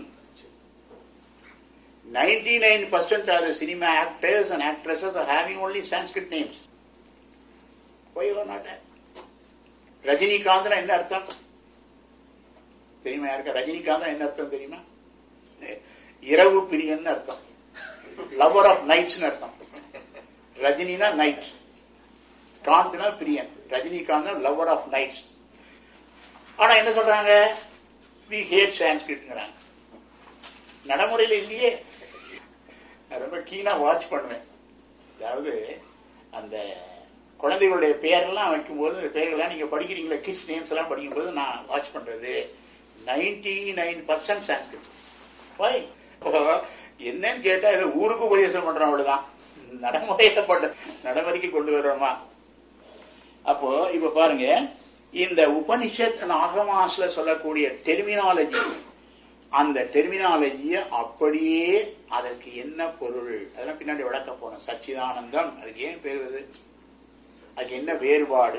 99% of the cinema actors and actresses are having only Sanskrit names. Why you are not that? Rajinikanth என்ன அர்த்தம் தெரியுமா? யாருக்கா ரஜினிகாந்த் என்ன அர்த்தம் தெரியுமா? இரவு பிரியன் அர்த்தம். லவர் ஆஃப் நைட்ஸ் அர்த்தம். ரஜினினா night, காந்த்னா Priyan. Rajinikanth lower of nights. ஆனா என்ன சொல்றாங்க? we hate Sanskrit. நடைமுறையில் இல்லையே. ரொம்ப கீனா வாட்ச் பண்ணுவேன். அதாவது அந்த குழந்தைகளுடைய பெயரெல்லாம் வைக்கும்போது, இந்த பெயர்கள்லாம் நீங்க படிக்கிறீங்களா, கிட்ஸ் நேம்ஸ் எல்லாம் படிக்கும்போது நான் வாட்ச் பண்றது 99% சான்ஸ்கிரிட். என்னன்னு கேட்டா இதை ஊருக்கு உபதேசம் பண்றோம், அவ்வளவுதான். நடைமுறைக்கு கொண்டு வர்றோமா? அப்போ இப்ப பாருங்க, இந்த உபனிஷத் ஆகமாஸ்ல சொல்லக்கூடிய டெர்மினாலஜி, அந்த டெர்மினாலஜிய அப்படியே அதற்கு என்ன பொருள் அதெல்லாம் பின்னாடி விளக்க போறோம். சச்சிதானந்தம் அதுக்கு ஏன் பேர் வருது, அதுக்கு என்ன வேறுபாடு,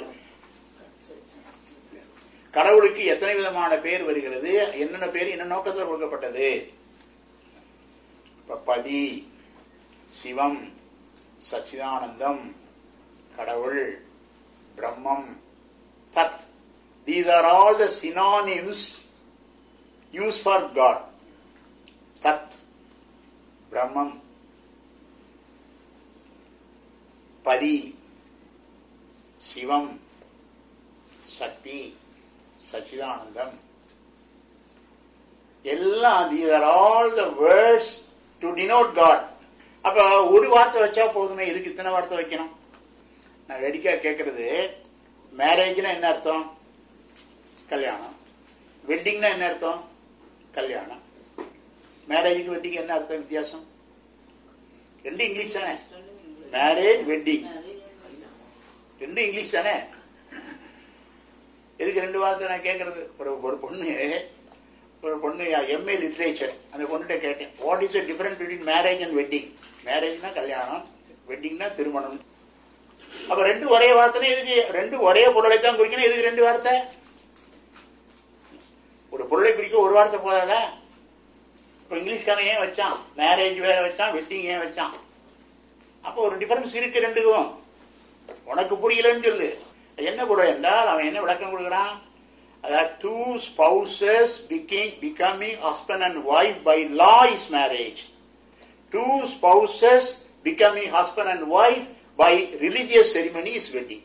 கடவுளுக்கு எத்தனை விதமான பேர் வருகிறது, என்னென்ன பேர் என்ன நோக்கத்தில் கொடுக்கப்பட்டது. பதி, சிவம், சச்சிதானந்தம், கடவுள், பிரம்மம், தத். These are all the synonyms used for God. Tat, Brahman, Padi, Shivam, Sakti, Sachidanandam. எல்லாம் these are all the words to denote God. அப்ப ஒரு வார்த்தை வச்சா போதுமே, இதுக்கு இத்தனை வார்த்தை வைக்கணும்? நான் வேடிக்கை கேட்கறது, மேரேஜ்னா என்ன அர்த்தம்? கல்யாணம். வெட்டிங்னா என்ன அர்த்தம்? கல்யாணம். மேரேஜுக்கு வெட்டிங் என்ன அர்த்தம், வித்தியாசம்? ரெண்டு இங்கிலீஷ் தானே. மேரேஜ், வெட்டிங் ரெண்டு இங்கிலீஷ் தானே. எதுக்கு ரெண்டு வார்த்தை நான் கேட்கறது? ஒரு பொண்ணு எம்ஏ லிட்ரேச்சர், அந்த பொண்ணுகிட்ட கேட்டேன், what is the difference between marriage and wedding? மேரேஜ்னா கல்யாணம், வெட்டிங்னா திருமணம். அப்ப ரெண்டு ஒரே வார்த்தை, எதுக்கு ரெண்டு ஒரே பொருளை தான் குறிக்கணும்? எதுக்கு ரெண்டு வார்த்தை? ஒரு பொருளை குறிக்க ஒரு வார்த்தை போதாத? இப்ப இங்கிலீஷ்காரன் ஏன் வச்சான் மேரேஜ் வேற வச்சான், வெட்டிங் ஏன் வச்சான்? அப்போ ஒரு டிஃபரன்ஸ் இருக்கு ரெண்டுக்கும். உனக்கு புரியலன்னு சொல்லு. என்ன பொருள் என்றால் அவன் என்ன விளக்கம் கொடுக்கிறான்? அதாவது two spouses becoming husband and wife by law is marriage. Two spouses becoming husband and wife by religious ceremony is wedding.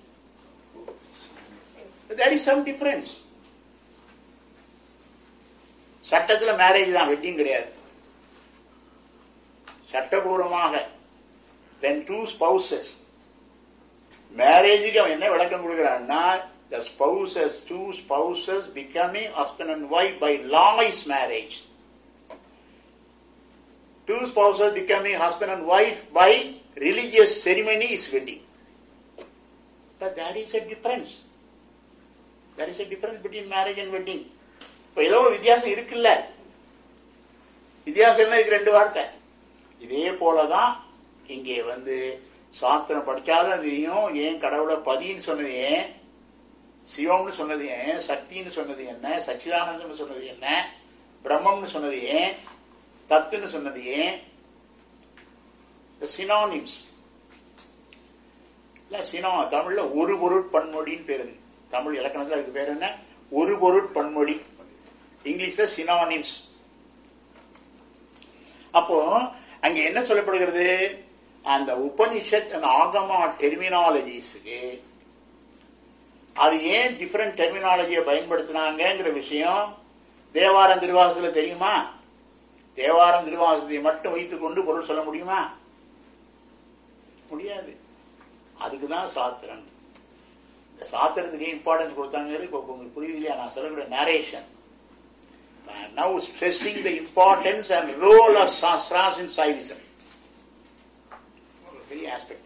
There is some difference. சட்டத்துல மேரேஜ் தான், வெட்டிங் கிடையாது. சட்டபூர்வமாக when two spouses, மேரேஜுக்கு அவன் என்ன விளக்கம் கொடுக்கிறான்னா, the spouses, two spouses becoming husband and wife by law is marriage. Two spouses becoming husband and wife by religious ceremony is wedding. But there is a difference. There is a difference between marriage and wedding. இப்ப ஏதோ வித்தியாசம் இருக்குல்ல? வித்தியாசம் என்ன? இதுக்கு ரெண்டு வார்த்தை. இதே போலதான் இங்கே சாஸ்திரம் படிச்சாலும் தெரியும். ஏன் கடவுளை பதின்னு சொன்னது ஏன், சிவம்னு சொன்னது ஏன், சக்தின்னு சொன்னது என்ன, சச்சிதானந்தம்னு சொன்னது என்ன, பிரம்மம்னு சொன்னது ஏன், தத்துன்னு சொன்னது ஏன்? சினானிம்ஸ் இல்ல. தமிழ்ல ஒரு பொருட்பன்மொழின்னு பேரு. தமிழ் இலக்கணத்துல அதுக்கு பேர் என்ன? ஒரு பொருட்பன்மொழி. இங்கிலீஷ்ல சினானிம்ஸ். அப்போ அங்க என்ன சொல்லப்படுகிறது? அந்த உபனிஷத் ஆகமா டெர்மினாலஜிஸ்க்கு அது ஏன் டிஃபரெண்ட் டெர்மினாலஜியை பயன்படுத்தினாங்கிற விஷயம் தேவாரம் திருவாசகத்துல தெரியுமா? தேவாரம் திருவாசகத்தை மட்டும் வைத்துக் கொண்டு பொருள் சொல்ல முடியுமா? முடியாது. அதுக்குதான் சாத்திரம். இந்த சாத்திரத்துக்கு இம்பார்ட்டன்ஸ் கொடுத்தாங்க. இப்ப உங்களுக்கு புரியுது இல்லையா? நான் சொல்லக்கூடிய narration, I am now stressing the importance and role of Shastras in Saivism. Very aspect.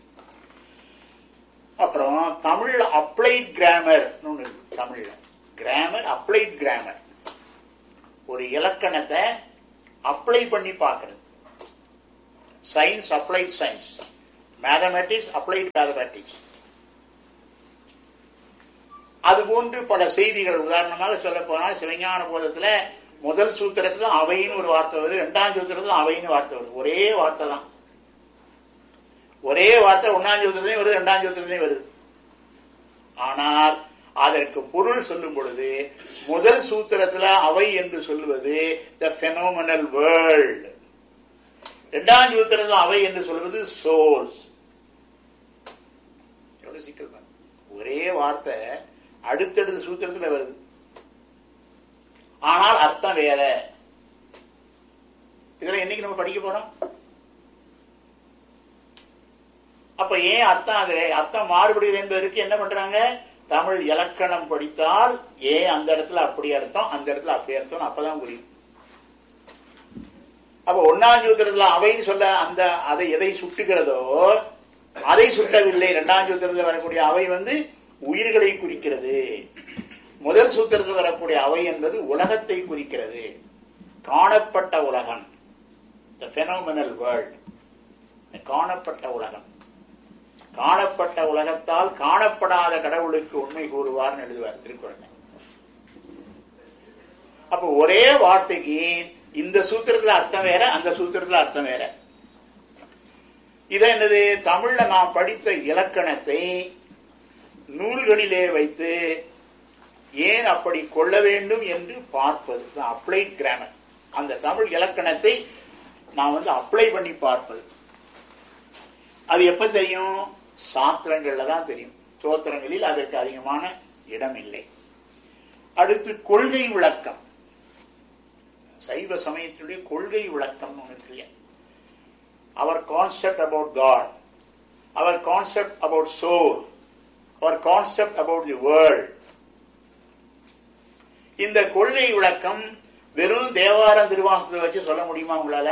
அப்புறம் தமிழ்ல அப்ளைட் கிராமர், தமிழ்ல கிராமர், அப்ளைட் கிராமர், ஒரு இலக்கணத்தை அப்ளை பண்ணி பார்க்கிறது. Science applied science, mathematics applied mathematics. அது போன்று பல செய்திகள். உதாரணமாக சொல்ல போனால் சிவஞான போதத்துல முதல் சூத்திரத்துல அவைன்னு ஒரு வார்த்தை வருது, இரண்டாம் சூத்திரத்துல அவைன்னு வார்த்தை வருது. ஒரே வார்த்தை தான், ஒரே வார்த்தை ஒன்னாம் சூத்திரத்திலையும் வருது, இரண்டாம் சூத்திரத்திலையும் வருது. ஆனால் அதற்கு பொருள் சொல்லும் பொழுது முதல் சூத்திரத்துல அவை என்று சொல்லுவது த பெனோமினல் வேர்ல்ட், இரண்டாம் சூத்திரத்தில் அவை என்று சொல்வது சோர்ஸ். எவ்வளவு சிக்கல். ஒரே வார்த்தை அடுத்தடுத்த சூத்திரத்தில் வருது, ஆனால் அர்த்தம் வேற. இதெல்லாம் என்னைக்கு நம்ம படிக்க போறோம்? அப்ப ஏன் அர்த்தம் மாறுபடுகிறது என்பதற்கு என்ன பண்றாங்க? தமிழ் இலக்கணம் படித்தால் ஏன் அந்த இடத்துல அப்படி அர்த்தம், அந்த இடத்துல அப்படி அர்த்தம், அப்பதான் புரியும். அப்ப ஒன்னாம் சூத்திரத்துல அவைன்னு சொல்ல அந்த அதை எதை சுட்டுகிறதோ அதை சுட்டவில்லை. இரண்டாம் சூத்திரத்தில் வரக்கூடிய அவை உயிர்களை குறிக்கிறது. முதல் சூத்திரத்தில் வரக்கூடிய அவை என்பது உலகத்தை குறிக்கிறது, காணப்பட்ட உலகம், the phenomenal world, காணப்பட்ட உலகம். காணப்பட்ட உலகத்தால் காணப்படாத கடவுளுக்கு உண்மை கூறுவார்னு எழுதுவார் திருக்குறள். அப்ப ஒரே வார்த்தைக்கு இந்த சூத்திரத்துல அர்த்தம் வேற, அந்த சூத்திரத்துல அர்த்தம் வேற. இத என்னது? தமிழ்ல நாம் படித்த இலக்கணத்தை நூல்களிலே வைத்து ஏன் அப்படி கொள்ள வேண்டும் என்று பார்ப்பது அப்ளைட் கிராமர். அந்த தமிழ் இலக்கணத்தை நாம் அப்ளை பண்ணி பார்ப்பது. அது எப்ப தெரியும்? சாத்திரங்கள்ல தான் தெரியும். சோத்திரங்களில் அதற்கு அதிகமான இடம் இல்லை. அடுத்து கொள்கை விளக்கம். சைவ சமயத்தினுடைய கொள்கை விளக்கம் இருக்கு இல்லையா? அவர் concept about God, our concept about soul, our concept about the world. இந்த கொள்கை விளக்கம் வெறும் தேவாரம் திருவாசகத்தை வச்சு சொல்ல முடியுமா உங்களால?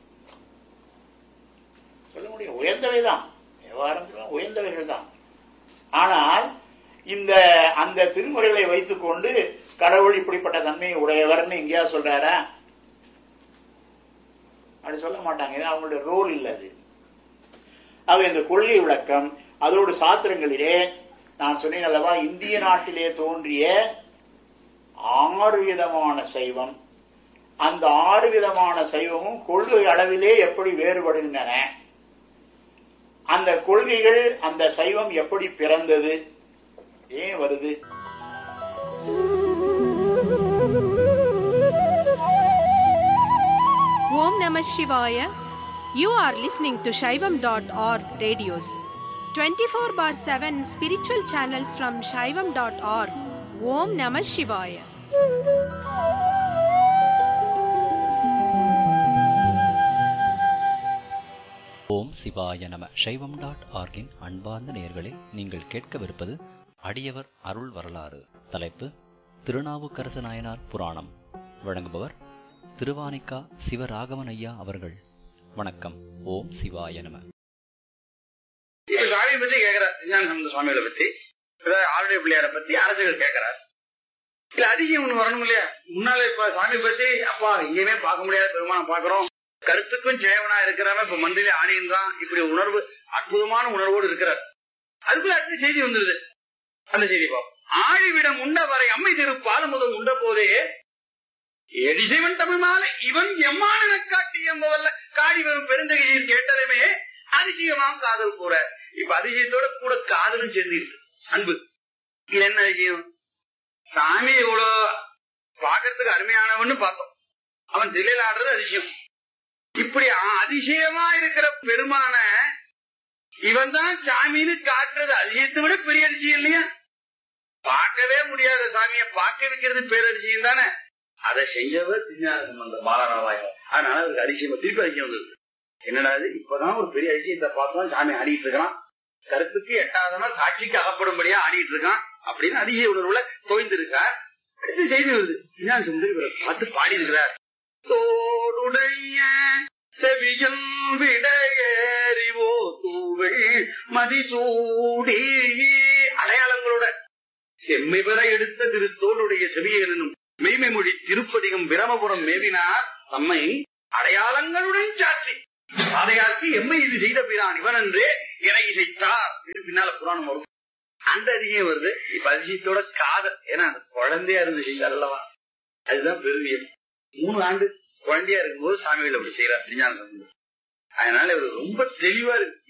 சொல்ல முடியும். உயர்ந்தவைதான் தேவாரம் உயர்ந்தவைகள் தான். ஆனால் அந்த திருமுறைகளை வைத்துக் கொண்டு கடவுள் இப்படிப்பட்ட தன்மை உடையவர்னு எங்கேயா சொல்றாரா? அப்படி சொல்ல மாட்டாங்க. அவங்களுடைய ரோல் இல்லை அது. ஆக இந்த கொள்கை விளக்கம் அதோடு சாத்திரங்களிலே நான் சொன்னேன் அல்லவா, இந்திய நாட்டிலே தோன்றிய 6 விதமான சைவம், அந்த 6 விதமான சைவமும் கொள்கை அளவிலே எப்படி வேறுபடுகின்றன, அந்த கொள்கைகள் அந்த சைவம் எப்படி பிறந்தது, ஏன் வருது. Om Namah Shivaya. You are listening to Shaivam.org radios. 24/7 spiritual channels from Shaivam.org. Om Namah Shivaya. ஓம் சிவாய நம. சைவம்.org-இன் அன்பார்ந்த நேயர்களே, நீங்கள் கேட்கவிருப்பது அடியவர் அருள் வரலாறு. தலைப்பு திருநாவுக்கரசு நாயனார் புராணம். வழங்குபவர் திருவானிக்கா சிவராகவன் ஐயா அவர்கள். வணக்கம். ஓம் சிவாய நம. சாமி பத்தி கேட்கிறார், ஞானசம்பந்த சுவாமிகளை பத்தி, ஆளுடைய பிள்ளையாரை பத்தி அரசுகள் கேட்கிறார். இல்ல அதிகம் ஒண்ணு வரணும் இல்லையா? முன்னால இப்ப சாமி பத்தி அப்பா எங்கேயுமே பார்க்க முடியாத பெருமானை பாக்குறோம், கருத்துக்கும் சேவனா இருக்கிறவன் இப்ப மந்திரி ஆணின்றான், இப்படி உணர்வு அற்புதமான உணர்வோடு இருக்கிறார். அதுக்குள்ள அடுத்த செய்தி வந்துருது. அந்த செய்தி பார்ப்போம். ஆழிவிடம் உண்ட வரை அம்மை திரு பாதமுதம் உண்ட போதே எடிசைவன் தமிழ் மாலை இவன் எம்மான காட்டி என்பவல்ல காடி வரும் பெருந்தகையில் கேட்டதுமே அதிசயமாம் காதல் கூற. இப்ப அதிசயத்தோட கூட காதலும் சேர்ந்துட்டு அன்பு. இது என்ன அதிசயம்? சாமி இவ்வளவு பாக்கிறதுக்கு அருமையானவன்னு பார்த்தோம், அவன் தில்லையில் ஆடுறது அதிசயம். இப்படி அதிசயமா இருக்கிற பெருமான இவன் தான் சாமின்னு காட்டுறது அதிசயத்தை விட பெரிய அதிசயம் இல்லையா? பார்க்கவே முடியாத சாமியை பார்க்க வைக்கிறது பேரதிசயம் தானே. அதை செஞ்சவர் திருஞான சம்பந்த பாலராமாயணம். அதனால அவருக்கு அதிசயம் திருப்பி அதிசயம் வந்தது. என்னடா இப்பதான் ஒரு பெரிய அதிசயத்தை பார்த்தோம், சாமி ஆடிட்டு இருக்கான், கருத்துக்கு எட்டாவதுனா சாட்சிக்கு அகப்படும்படியா ஆடிட்டு இருக்கான் அப்படின்னு அதிசய உணர்வுல தோய்ந்து இருக்கார். அடுத்து செய்தி வருது. விஞ்ஞான சுந்தரி இவரை பார்த்து பாடி இருக்கிறார். தோடுடைய செவியல் விடையறிவோ தூவை மதிசூடி அடையாளங்களோட செம்மை பெற எடுத்த திருத்தோளுடைய செவியனும் மெய்மை மொழி திருப்பதிகம் பிரமபுரம் மேவினார் தம்மை அடையாளங்களுடன் சாற்றி பாதையாக்கு எம்மை இது செய்த பிரான் இவன் என்றே இணை இசைத்தார். பின்னால புராணம் வரும். அந்த அதிகம் வருது. இப்ப அதிசயத்தோட காதல். ஏன்னா அந்த குழந்தையா இருந்து செய்தார் அல்லவா, அதுதான் பெருவியம். 3 ஆண்டு குழந்தையா இருக்கும்போது சாமிகள் அப்படி செய்யறார் விஞ்ஞான சம்பந்தம். அதனால இவர் ரொம்ப தெளிவா இருக்கு.